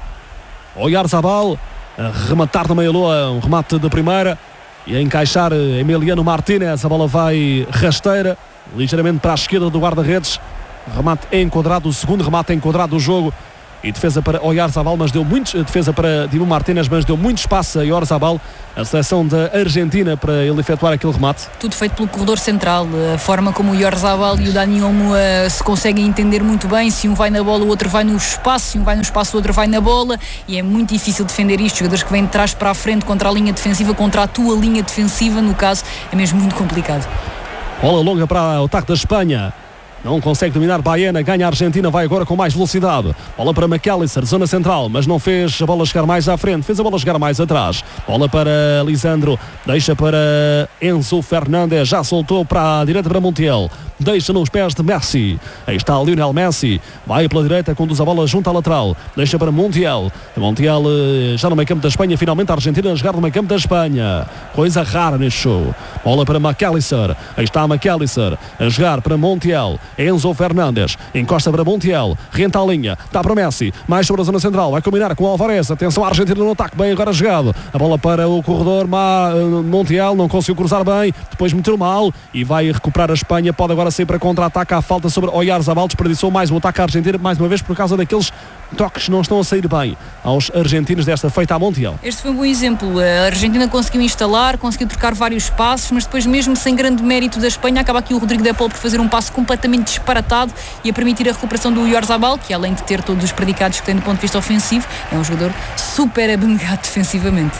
Oyarzabal a rematar na meia-lua, um remate de primeira e a encaixar Emiliano Martínez, a bola vai rasteira, ligeiramente para a esquerda do guarda-redes, remate enquadrado, o segundo remate enquadrado do jogo. E defesa para Oyarzabal, mas deu muito, defesa para Dibu Martínez, mas deu muito espaço a Oyarzabal, a seleção da Argentina, para ele efetuar aquele remate. Tudo feito pelo corredor central, a forma como o Oyarzabal e o Dani Olmo uh, se conseguem entender muito bem, se um vai na bola o outro vai no espaço, se um vai no espaço o outro vai na bola, e é muito difícil defender isto, jogadores que vêm de trás para a frente contra a linha defensiva, contra a tua linha defensiva, no caso, é mesmo muito complicado. Bola longa para o ataque da Espanha. Não consegue dominar Baena, ganha a Argentina, vai agora com mais velocidade. Bola para McAllister, zona central, mas não fez a bola chegar mais à frente, fez a bola chegar mais atrás. Bola para Lisandro, deixa para Enzo Fernandes, já soltou para a direita para Montiel. Deixa nos pés de Messi. Aí está Lionel Messi, vai pela direita, conduz a bola junto à lateral, deixa para Montiel. Montiel já no meio campo da Espanha, finalmente a Argentina a jogar no meio campo da Espanha. Coisa rara neste show. Bola para McAllister, aí está McAllister a jogar para Montiel. Enzo Fernandes encosta para Montiel, renta a linha, dá para Messi, mais sobre a zona central, vai combinar com o Alvarez. Atenção à Argentina no ataque, bem agora jogado. A bola para o corredor, Montiel não conseguiu cruzar bem, depois meteu mal e vai recuperar a Espanha. Pode agora sair para contra-ataque, à falta sobre Oyarzabal, desperdiçou mais um ataque à Argentina, mais uma vez por causa daqueles toques que não estão a sair bem aos argentinos desta feita à Montiel. Este foi um bom exemplo, a Argentina conseguiu instalar, conseguiu trocar vários passos, mas depois mesmo sem grande mérito da Espanha, acaba aqui o Rodrigo de Paul por fazer um passo completamente disparatado e a permitir a recuperação do Oyarzabal, que além de ter todos os predicados que tem do ponto de vista ofensivo, é um jogador super abnegado defensivamente.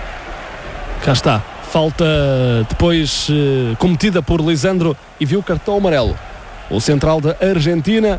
Cá está, falta depois uh, cometida por Lisandro e viu cartão amarelo. O central da Argentina,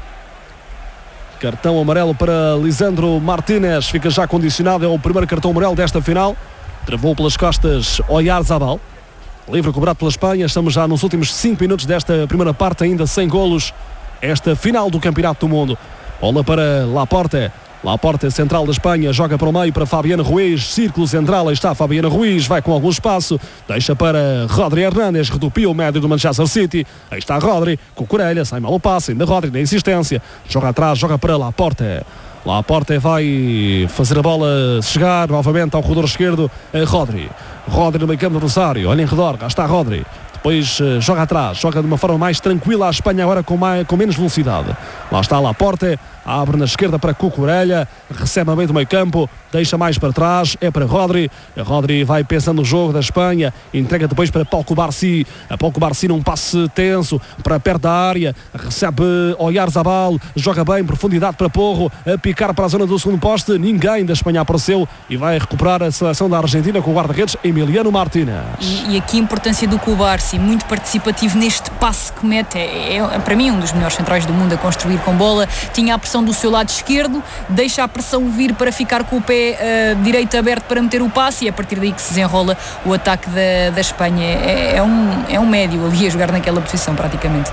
cartão amarelo para Lisandro Martínez, fica já condicionado, é o primeiro cartão amarelo desta final. Travou pelas costas Oyarzabal, livre cobrado pela Espanha. Estamos já nos últimos cinco minutos desta primeira parte, ainda sem golos, esta final do Campeonato do Mundo. Bola para Laporte, Laporte, central da Espanha, joga para o meio para Fabiano Ruiz, círculo central, aí está Fabiano Ruiz, vai com algum espaço, deixa para Rodri Hernández, redupia o médio do Manchester City, aí está Rodri, Cucurella, sai mal o passe, ainda Rodri na insistência, joga atrás, joga para Laporte. Laporte vai fazer a bola chegar novamente ao corredor esquerdo, Rodri, Rodri no meio campo do adversário, olha em redor, cá está Rodri. Depois uh, joga atrás, joga de uma forma mais tranquila a Espanha agora com, mais, com menos velocidade. Lá está Laporte, abre na esquerda para Cucurella, recebe a meio do meio campo, deixa mais para trás, é para Rodri. Rodri vai pensando no jogo da Espanha, entrega depois para Pau Cubarsí. A Pau Cubarsí num passe tenso para perto da área, recebe Oyarzabal, joga bem em profundidade para Porro, a picar para a zona do segundo poste. Ninguém da Espanha apareceu e vai recuperar a seleção da Argentina com o guarda-redes Emiliano Martínez. E, e aqui a importância do Cubarsí, muito participativo neste passe que mete, é, é para mim um dos melhores centrais do mundo a construir com bola. Tinha a pressão do seu lado esquerdo, deixa a pressão vir para ficar com o pé uh, direito aberto para meter o passe, e é a partir daí que se desenrola o ataque da, da Espanha. É, é, um, é um médio ali a jogar naquela posição praticamente.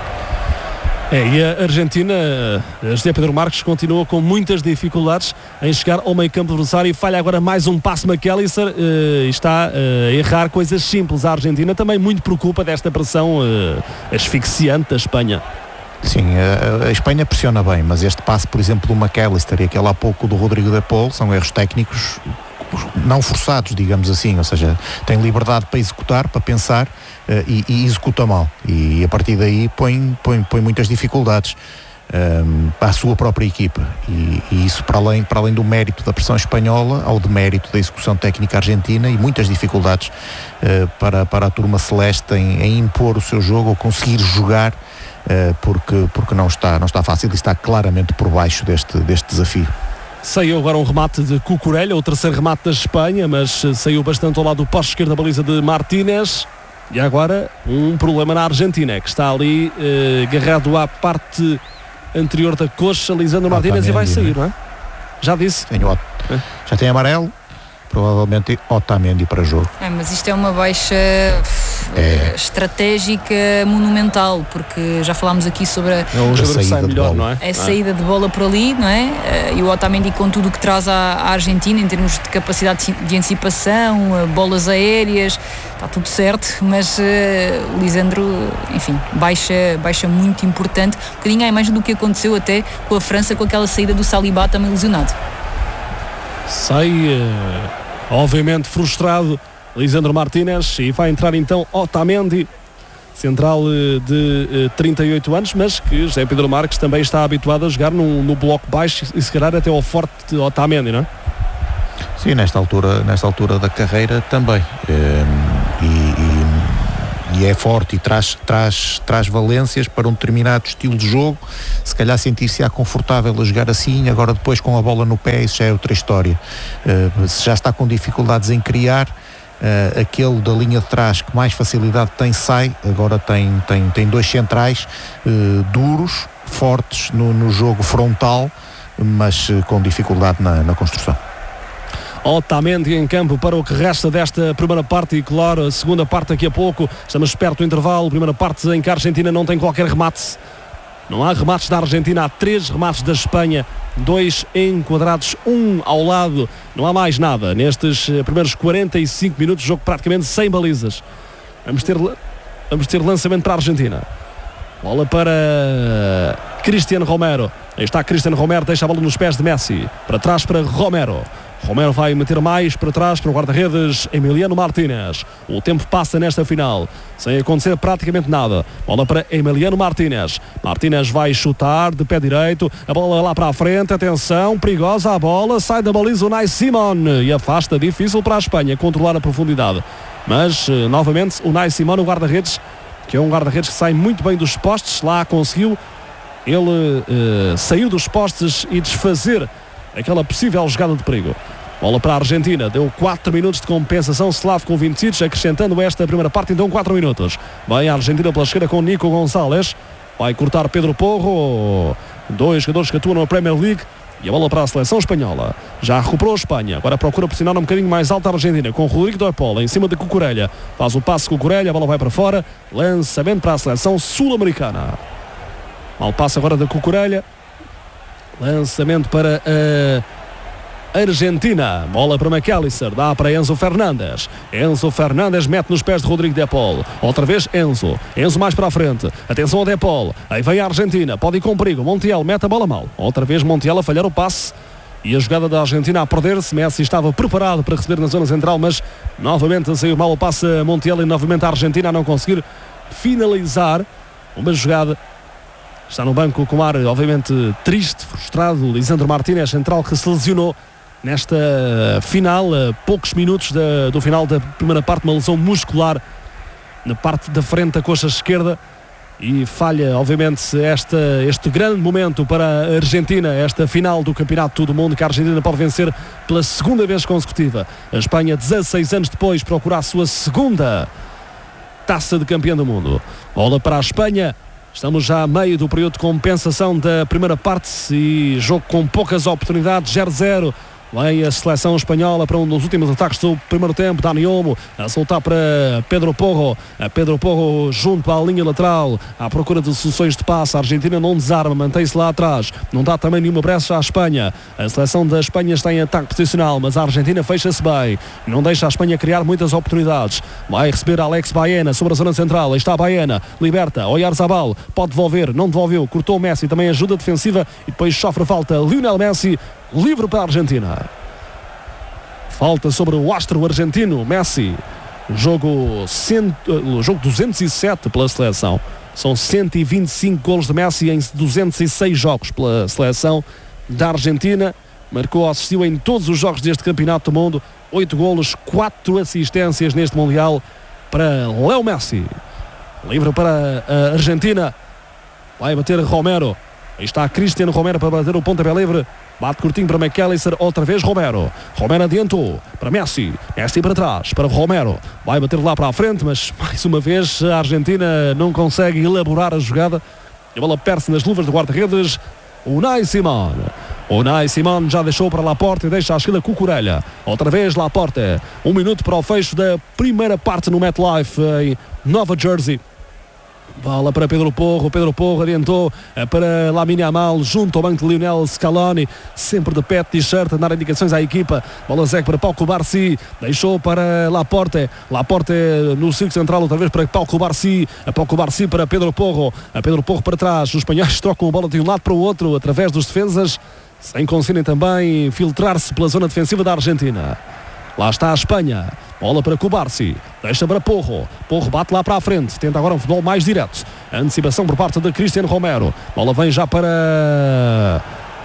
É, e a Argentina, José Pedro Marques, continua com muitas dificuldades em chegar ao meio campo adversário e falha agora mais um passe McAllister, uh, está uh, a errar coisas simples. A Argentina também muito preocupa desta pressão uh, asfixiante da Espanha. Sim, a, a Espanha pressiona bem, mas este passe, por exemplo, do McAllister e aquele há pouco do Rodrigo de Paul, são erros técnicos não forçados, digamos assim, ou seja, tem liberdade para executar, para pensar, uh, e, e executa mal, e a partir daí põe, põe, põe muitas dificuldades um, à sua própria equipa, e, e isso para além, para além do mérito da pressão espanhola, ao demérito da execução técnica argentina, e muitas dificuldades uh, para, para a turma celeste em, em impor o seu jogo ou conseguir jogar, uh, porque, porque não está, não está fácil e está claramente por baixo deste, deste desafio. Saiu agora um remate de Cucurella, o terceiro remate da Espanha, mas saiu bastante ao lado do poste esquerdo da baliza de Martínez. E agora um problema na Argentina, que está ali eh, agarrado à parte anterior da coxa, Lisandro Martínez, e vai sair, não é? Já disse. Tem o, é. Já tem amarelo, provavelmente Otamendi para jogo. É, mas isto é uma baixa É. estratégica monumental, porque já falámos aqui sobre a, É o jogador que sai melhor, não é? a saída de bola por ali, não é? E o Otamendi com tudo o que traz à, à Argentina em termos de capacidade de antecipação, bolas aéreas, está tudo certo, mas uh, o Lisandro, enfim, baixa, baixa muito importante, um bocadinho à imagem do que aconteceu até com a França, com aquela saída do Saliba também lesionado. Sai, uh, obviamente frustrado Lisandro Martínez, e vai entrar então Otamendi, central de uh, trinta e oito anos, mas que José Pedro Marques também está habituado a jogar no, no bloco baixo e se calhar até ao forte de Otamendi, não é? Sim, nesta altura, nesta altura da carreira também. Um, e, e, e é forte e traz, traz, traz valências para um determinado estilo de jogo. Se calhar sentir-se confortável a jogar assim, agora depois com a bola no pé, isso já é outra história. Uh, se já está com dificuldades em criar, Uh, aquele da linha de trás que mais facilidade tem sai, agora tem, tem, tem dois centrais uh, duros, fortes no, no jogo frontal, mas uh, com dificuldade na, na construção. Otamendi em campo para o que resta desta primeira parte e claro, a segunda parte daqui a pouco. Estamos perto do intervalo, primeira parte em que a Argentina não tem qualquer remate. Não há remates da Argentina, há três remates da Espanha, dois enquadrados, um ao lado, não há mais nada. Nestes primeiros quarenta e cinco minutos, jogo praticamente sem balizas. Vamos ter, vamos ter lançamento para a Argentina. Bola para Cristiano Romero. Aí está Cristiano Romero, deixa a bola nos pés de Messi. Para trás para Romero. Romero vai meter mais para trás para o guarda-redes Emiliano Martínez. O tempo passa nesta final sem acontecer praticamente nada. Bola para Emiliano Martínez. Martínez vai chutar de pé direito. A bola lá para a frente. Atenção, perigosa a bola. Sai da baliza o Unai Simón e afasta. Difícil para a Espanha controlar a profundidade. Mas, novamente, o Unai Simón, o guarda-redes, que é um guarda-redes que sai muito bem dos postes. Lá conseguiu. Ele uh, saiu dos postes e desfazer aquela possível jogada de perigo. Bola para a Argentina, deu quatro minutos de compensação. Slavko Vincic acrescentando esta primeira parte, então quatro minutos. Vai a Argentina pela esquerda com Nico Gonçalves, vai cortar Pedro Porro, dois jogadores que atuam na Premier League. E a bola para a seleção espanhola. Já recuperou a Espanha, agora procura posicionar um bocadinho mais alta a Argentina, com Rodrigo de Paul em cima de Cucurella. Faz o passe Cucurella, a bola vai para fora. Lançamento para a seleção sul-americana. Mal passe agora da Cucurella. Lançamento para a Argentina. Bola para McAllister. Dá para Enzo Fernandes. Enzo Fernandes mete nos pés de Rodrigo de Paul. Outra vez Enzo. Enzo mais para a frente. Atenção ao de Paul. Aí vem a Argentina. Pode ir com perigo. Montiel mete a bola mal. Outra vez Montiel a falhar o passe. E a jogada da Argentina a perder-se. Messi estava preparado para receber na zona central, mas novamente saiu mal o passe a Montiel e novamente a Argentina a não conseguir finalizar uma jogada. Está no banco com ar, obviamente, triste, frustrado. Lisandro Martínez, central, que se lesionou nesta final, a poucos minutos da, do final da primeira parte, uma lesão muscular na parte da frente da coxa esquerda. E falha, obviamente, esta, este grande momento para a Argentina, esta final do Campeonato do Mundo, que a Argentina pode vencer pela segunda vez consecutiva. A Espanha, dezasseis anos depois, procura a sua segunda taça de campeão do mundo. Bola para a Espanha. Estamos já a meio do período de compensação da primeira parte e jogo com poucas oportunidades, zero a zero. Vem a seleção espanhola para um dos últimos ataques do primeiro tempo. Dani Olmo a soltar para Pedro Porro. A Pedro Porro junto à linha lateral, à procura de soluções de passe. A Argentina não desarma, mantém-se lá atrás. Não dá também nenhuma brecha à Espanha. A seleção da Espanha está em ataque posicional, mas a Argentina fecha-se bem. Não deixa a Espanha criar muitas oportunidades. Vai receber Alex Baena sobre a zona central. Aí está Baena, liberta. Oyarzabal pode devolver, não devolveu. Cortou Messi, também ajuda defensiva e depois sofre falta. Lionel Messi, livre para a Argentina. Falta sobre o astro argentino Messi. Jogo, cento, jogo duzentos e sete pela seleção. São cento e vinte e cinco golos de Messi em duzentos e seis jogos pela seleção da Argentina. Marcou, assistiu em todos os jogos deste Campeonato do Mundo. oito golos, quatro assistências neste Mundial para Leo Messi. Livre para a Argentina. Vai bater Romero. Aí está Cristiano Romero para bater o pontapé livre. Bate curtinho para McAllister, outra vez Romero. Romero adiantou para Messi. Messi para trás, para Romero. Vai bater lá para a frente, mas mais uma vez a Argentina não consegue elaborar a jogada. A bola perde-se nas luvas do guarda-redes. Unai Simón. O Nai Simón já deixou para Laporte e deixa a esquerda Cucurella. Outra vez Laporte. Um minuto para o fecho da primeira parte no MetLife em Nova Jersey. Bola para Pedro Porro, Pedro Porro adiantou para Lamine Yamal junto ao banco de Lionel Scaloni, sempre de pé, t-shirt, a dar indicações à equipa. Bola Zé para Pau Cubarsí, deixou para Laporte, Laporte no círculo central outra vez para Pau Cubarsí, a Pau Cubarsí para Pedro Porro, a Pedro Porro para trás. Os espanhóis trocam a bola de um lado para o outro através dos defesas, sem conseguirem também filtrar-se pela zona defensiva da Argentina. Lá está a Espanha. Bola para Cubarsí. Deixa para Porro. Porro bate lá para a frente. Tenta agora um futebol mais direto. Antecipação por parte de Cristiano Romero. Bola vem já para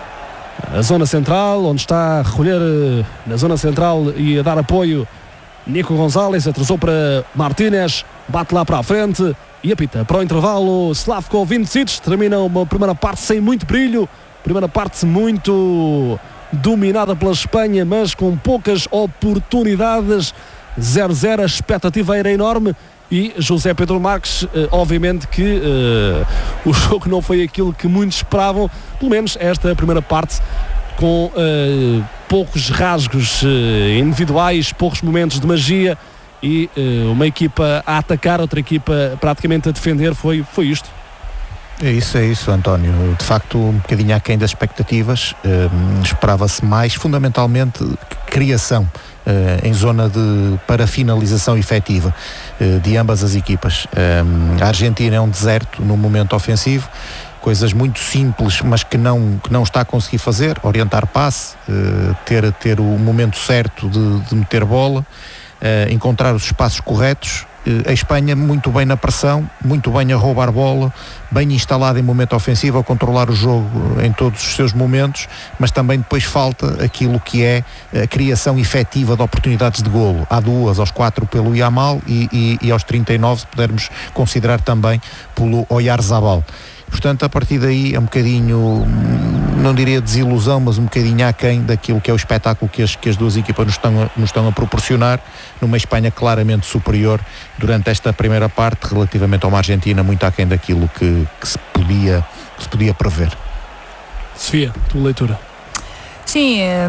a zona central, onde está a recolher na zona central e a dar apoio Nico Gonzalez. Atrasou para Martínez. Bate lá para a frente e apita para o intervalo. Slavko Vincic. Termina uma primeira parte sem muito brilho. Primeira parte muito dominada pela Espanha, mas com poucas oportunidades. Zero a zero, a expectativa era enorme e José Pedro Marques, eh, obviamente que eh, o jogo não foi aquilo que muitos esperavam, pelo menos esta primeira parte, com eh, poucos rasgos eh, individuais, poucos momentos de magia e eh, uma equipa a atacar, outra equipa praticamente a defender. Foi, foi isto. É isso, é isso, António. De facto, um bocadinho aquém das expectativas. Uh, esperava-se mais, fundamentalmente, criação uh, em zona de para finalização efetiva uh, de ambas as equipas. Uh, a Argentina é um deserto no momento ofensivo, coisas muito simples, mas que não, que não está a conseguir fazer, orientar passe, uh, ter, ter o momento certo de, de meter bola, uh, encontrar os espaços corretos. A Espanha muito bem na pressão, muito bem a roubar bola, bem instalada em momento ofensivo, a controlar o jogo em todos os seus momentos, mas também depois falta aquilo que é a criação efetiva de oportunidades de golo. Há duas, aos quatro pelo Yamal e, e, e aos trinta e nove, se pudermos considerar também pelo Oyarzabal. Portanto, a partir daí é um bocadinho, não diria desilusão, mas um bocadinho aquém daquilo que é o espetáculo que as, que as duas equipas nos estão, a, nos estão a proporcionar, numa Espanha claramente superior durante esta primeira parte, relativamente a uma Argentina muito aquém daquilo que, que, se, podia, que se podia prever. Sofia, tua leitura. Sim, é,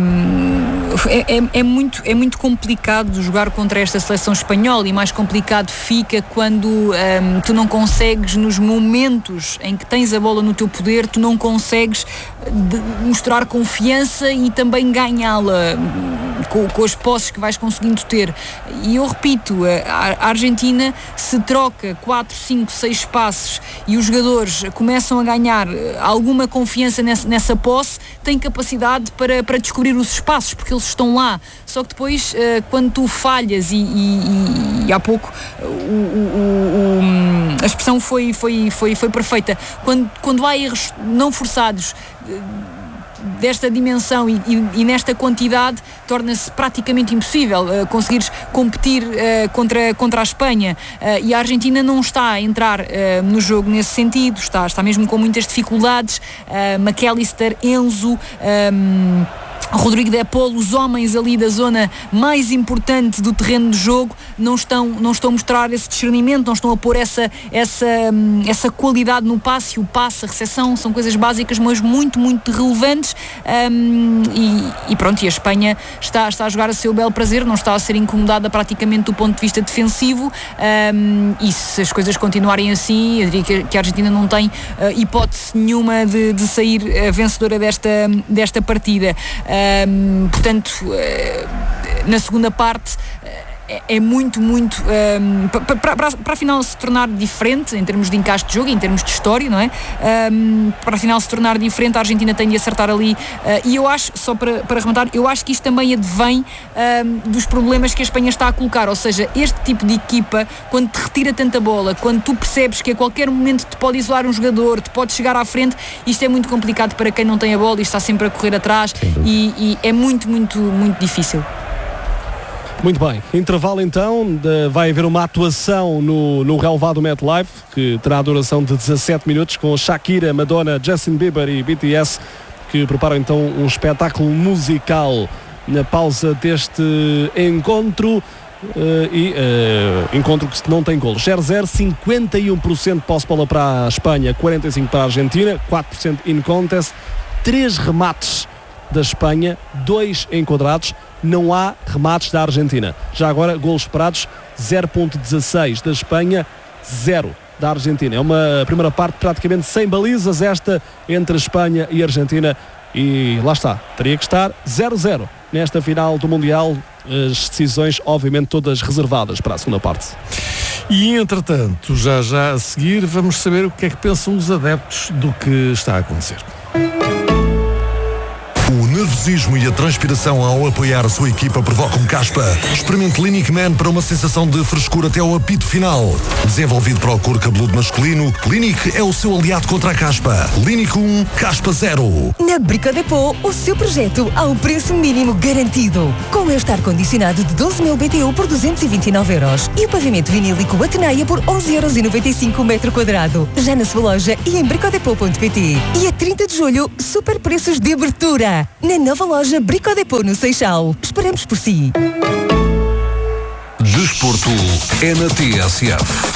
é, é, muito, é muito complicado jogar contra esta seleção espanhola e mais complicado fica quando um, tu não consegues, nos momentos em que tens a bola no teu poder, tu não consegues mostrar confiança e também ganhá-la com, com as posses que vais conseguindo ter. E eu repito, a, a Argentina se troca quatro, cinco, seis passos e os jogadores começam a ganhar alguma confiança nessa, nessa posse, têm capacidade para Para, para descobrir os espaços, porque eles estão lá. Só que depois, uh, quando tu falhas e, e, e, e há pouco uh, o, o, o, a expressão foi, foi, foi, foi perfeita, quando, quando há erros não forçados uh, desta dimensão e, e, e nesta quantidade, torna-se praticamente impossível uh, conseguires competir uh, contra, contra a Espanha, uh, e a Argentina não está a entrar uh, no jogo nesse sentido, está, está mesmo com muitas dificuldades. uh, McAllister, Enzo, um, Rodrigo de Paul, os homens ali da zona mais importante do terreno de jogo, não estão, não estão a mostrar esse discernimento, não estão a pôr essa, essa, essa qualidade no passe. O passe, a recepção, são coisas básicas, mas muito, muito relevantes. Um, e, e pronto, e a Espanha está, está a jogar a seu belo prazer, não está a ser incomodada praticamente do ponto de vista defensivo. Um, e se as coisas continuarem assim, eu diria que, que a Argentina não tem uh, hipótese nenhuma de, de sair uh, vencedora desta, desta partida. Um, portanto, uh, na segunda parte uh, é, é muito, muito um, para a final se tornar diferente em termos de encaixe de jogo, em termos de história, não é? Um, para a final se tornar diferente, a Argentina tem de acertar ali, uh, e eu acho, só para, para rematar, eu acho que isto também advém um, dos problemas que a Espanha está a colocar, ou seja, este tipo de equipa, quando te retira tanta bola, quando tu percebes que a qualquer momento te pode isolar um jogador, te pode chegar à frente, isto é muito complicado para quem não tem a bola e está sempre a correr atrás, e, e é muito, muito, muito difícil. Muito bem, intervalo então, de, vai haver uma atuação no, no relevado MetLife, que terá a duração de dezassete minutos, com Shakira, Madonna, Justin Bieber e B T S, que preparam então um espetáculo musical na pausa deste encontro. Uh, e uh, encontro que não tem golos. zero zero, cinquenta e um por cento posse bola para a Espanha, quarenta e cinco por cento para a Argentina, quatro por cento in contest, três remates da Espanha, dois enquadrados, não há remates da Argentina. Já agora, golos esperados, zero vírgula dezasseis da Espanha, zero da Argentina. É uma primeira parte praticamente sem balizas, esta entre a Espanha e a Argentina, e lá está, teria que estar zero a zero nesta final do Mundial, as decisões obviamente todas reservadas para a segunda parte. E entretanto, já já a seguir vamos saber o que é que pensam os adeptos do que está a acontecer. O nervosismo e a transpiração ao apoiar a sua equipa provocam caspa. Experimente Clinic Man para uma sensação de frescura até ao apito final. Desenvolvido para o couro cabeludo masculino, Clinic é o seu aliado contra a caspa. Clinic um, caspa zero. Na Brico Depot, o seu projeto ao preço mínimo garantido. Com este ar-condicionado de doze mil B T U por duzentos e vinte e nove euros e o pavimento vinílico Ateneia por onze euros e noventa e cinco o metro quadrado. Já na sua loja e em bricodepot ponto pt. E a trinta de julho, super preços de abertura. Na nova loja Brico Depot no Seixal. Esperamos por si. Desporto é na T S F.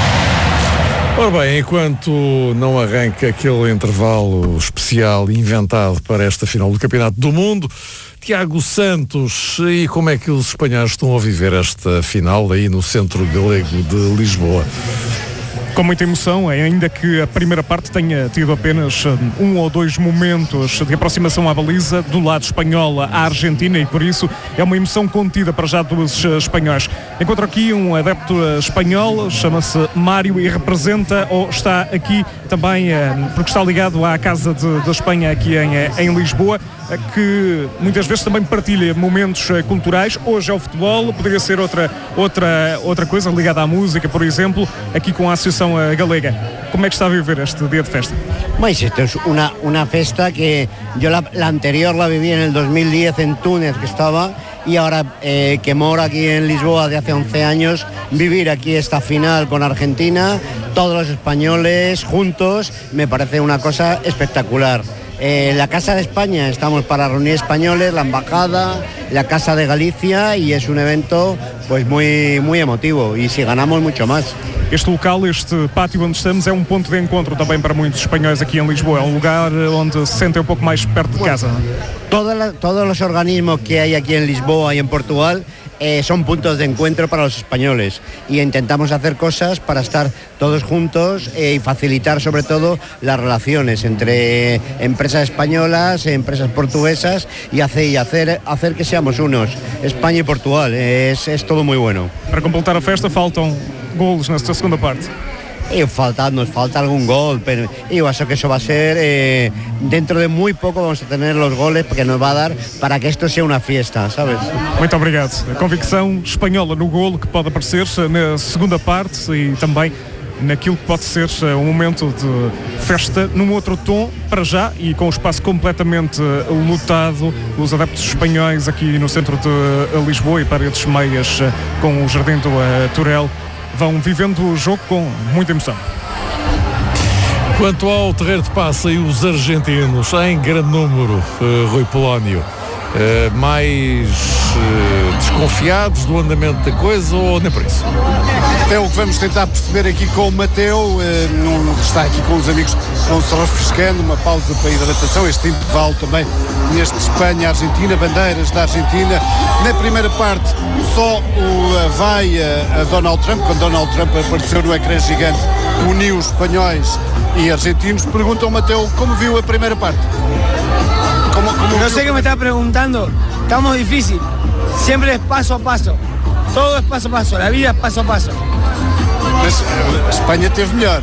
Ora bem, enquanto não arranca aquele intervalo especial inventado para esta final do Campeonato do Mundo, Tiago Santos, e como é que os espanhóis estão a viver esta final aí no Centro Galego de Lisboa? Com muita emoção, ainda que a primeira parte tenha tido apenas um ou dois momentos de aproximação à baliza do lado espanhol à Argentina, e por isso é uma emoção contida para já dos espanhóis. Encontro aqui um adepto espanhol, chama-se Mário e representa, ou está aqui também, porque está ligado à Casa de, de Espanha aqui em, em Lisboa, que muitas vezes também partilha momentos culturais. Hoje é o futebol, poderia ser outra, outra, outra coisa ligada à música, por exemplo, aqui com a Associação Galega. Como é que está a viver este dia de festa? Pues esto es una, una festa que yo la, la anterior la viví en el dos mil diez en Túnez, que estaba, y ahora eh, que moro aquí en Lisboa de hace once años, vivir aquí esta final con Argentina, todos los españoles juntos, me parece una cosa espectacular. Eh, la Casa de España, estamos para reunir españoles, la Embajada, la Casa de Galicia, y es un evento pues muy, muy emotivo, y si ganamos mucho más. Este local, este pátio onde estamos, é um ponto de encontro também para muitos espanhóis aqui em Lisboa. É um lugar onde se sentem um pouco mais perto de casa. Toda la, todos los organismos que hay aquí en Lisboa y en Portugal eh, son puntos de encuentro para los españoles, y intentamos hacer cosas para estar todos juntos eh, y facilitar sobre todo las relaciones entre empresas españolas, empresas portuguesas, y hacer, y hacer, hacer que seamos unos, España y Portugal. Es, es todo muy bueno. Para completar a festa faltam golos nesta segunda parte. Y falta, nos falta algún gol, pero yo creo que eso va a ser, eh, dentro de muy poco vamos a tener los goles porque nos va a dar para que esto sea una fiesta, ¿sabes? Muito obrigado. A convicção espanhola no golo que pode aparecer na segunda parte e também naquilo que pode ser um momento de festa num outro tom, para já, e com o espaço completamente lotado, os adeptos espanhóis aqui no centro de Lisboa e paredes meias com o Jardim do Turel vão vivendo o jogo com muita emoção. Quanto ao terreiro de passe e os argentinos em grande número, uh, Rui Polónio, uh, mais uh, desconfiados do andamento da coisa, ou nem por isso? É o que vamos tentar perceber aqui com o Mateu, uh, num, está aqui com os amigos, vão-se refrescando, uma pausa para hidratação, este intervalo também neste Espanha-Argentina, bandeiras da Argentina. Na primeira parte só o uh, vai a, a Donald Trump, quando Donald Trump apareceu no ecrã gigante, uniu os espanhóis e argentinos. Perguntam ao Mateu como viu a primeira parte. Como, como no sé qué me está preguntando, estamos difícil, siempre es paso a paso, todo es paso a paso, la vida es paso a paso. Mas a Espanha teve melhor.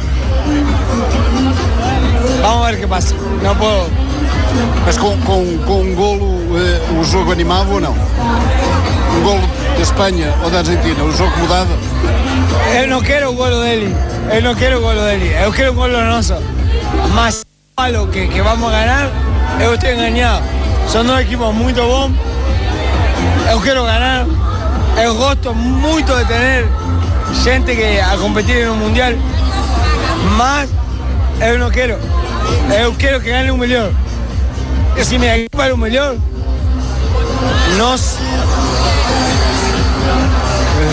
Vamos a ver qué pasa, no puedo. Mas com, com, com um golo uh, o jogo animava ou não? Um golo da Espanha ou da Argentina, o jogo mudava? Eu não quero o golo dele, eu não quero o golo dele, eu quero o golo nosso. Mas malo que, que vamos a ganar, eu estou enganado. São dois equipos muito bons, eu quero ganhar, eu gosto muito de ter gente que a competir no Mundial, mas eu não quero, eu quero que gane o melhor. E se me equipo é o melhor, nós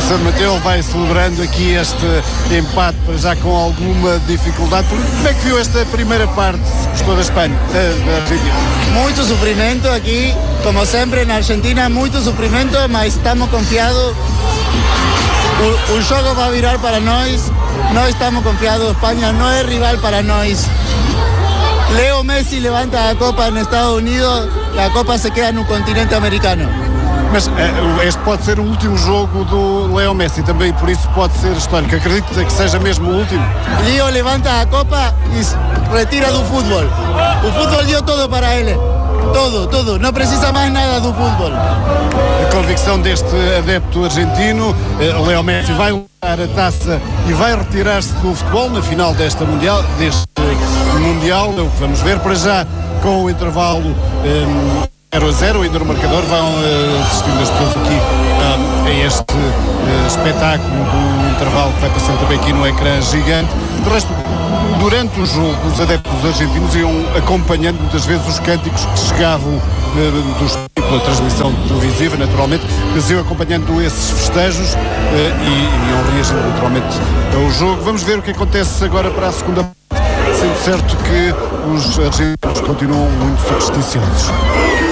San Mateo vai celebrando aqui este empate, já com alguma dificuldade. Como é que viu esta primeira parte? Gostou da Espanha, da Argentina? Muito sofrimento aqui, como sempre na Argentina, muito sofrimento, mas estamos confiados. O, o jogo vai virar para nós, nós estamos confiados. Espanha não é rival para nós. Leo Messi levanta a Copa nos Estados Unidos, a Copa se queda no continente americano. Mas uh, este pode ser o último jogo do Leo Messi também, por isso pode ser histórico. Acredito que seja mesmo o último. Leo levanta a Copa e retira do futebol. O futebol deu todo para ele. Todo, todo. Não precisa mais nada do futebol. A convicção deste adepto argentino, uh, Leo Messi vai levar a taça e vai retirar-se do futebol na final desta mundial, deste uh, mundial. É o que vamos ver para já com o intervalo um, zero a zero, ainda no marcador. Vão uh, assistindo as pessoas aqui um, a este uh, espetáculo do intervalo que vai passando também aqui no ecrã gigante. De resto, durante o jogo, os adeptos argentinos iam acompanhando muitas vezes os cânticos que chegavam uh, dos, pela transmissão televisiva, naturalmente, mas iam acompanhando esses festejos uh, e, e iam reagindo naturalmente ao jogo. Vamos ver o que acontece agora para a segunda parte, sendo certo que os argentinos continuam muito supersticiosos.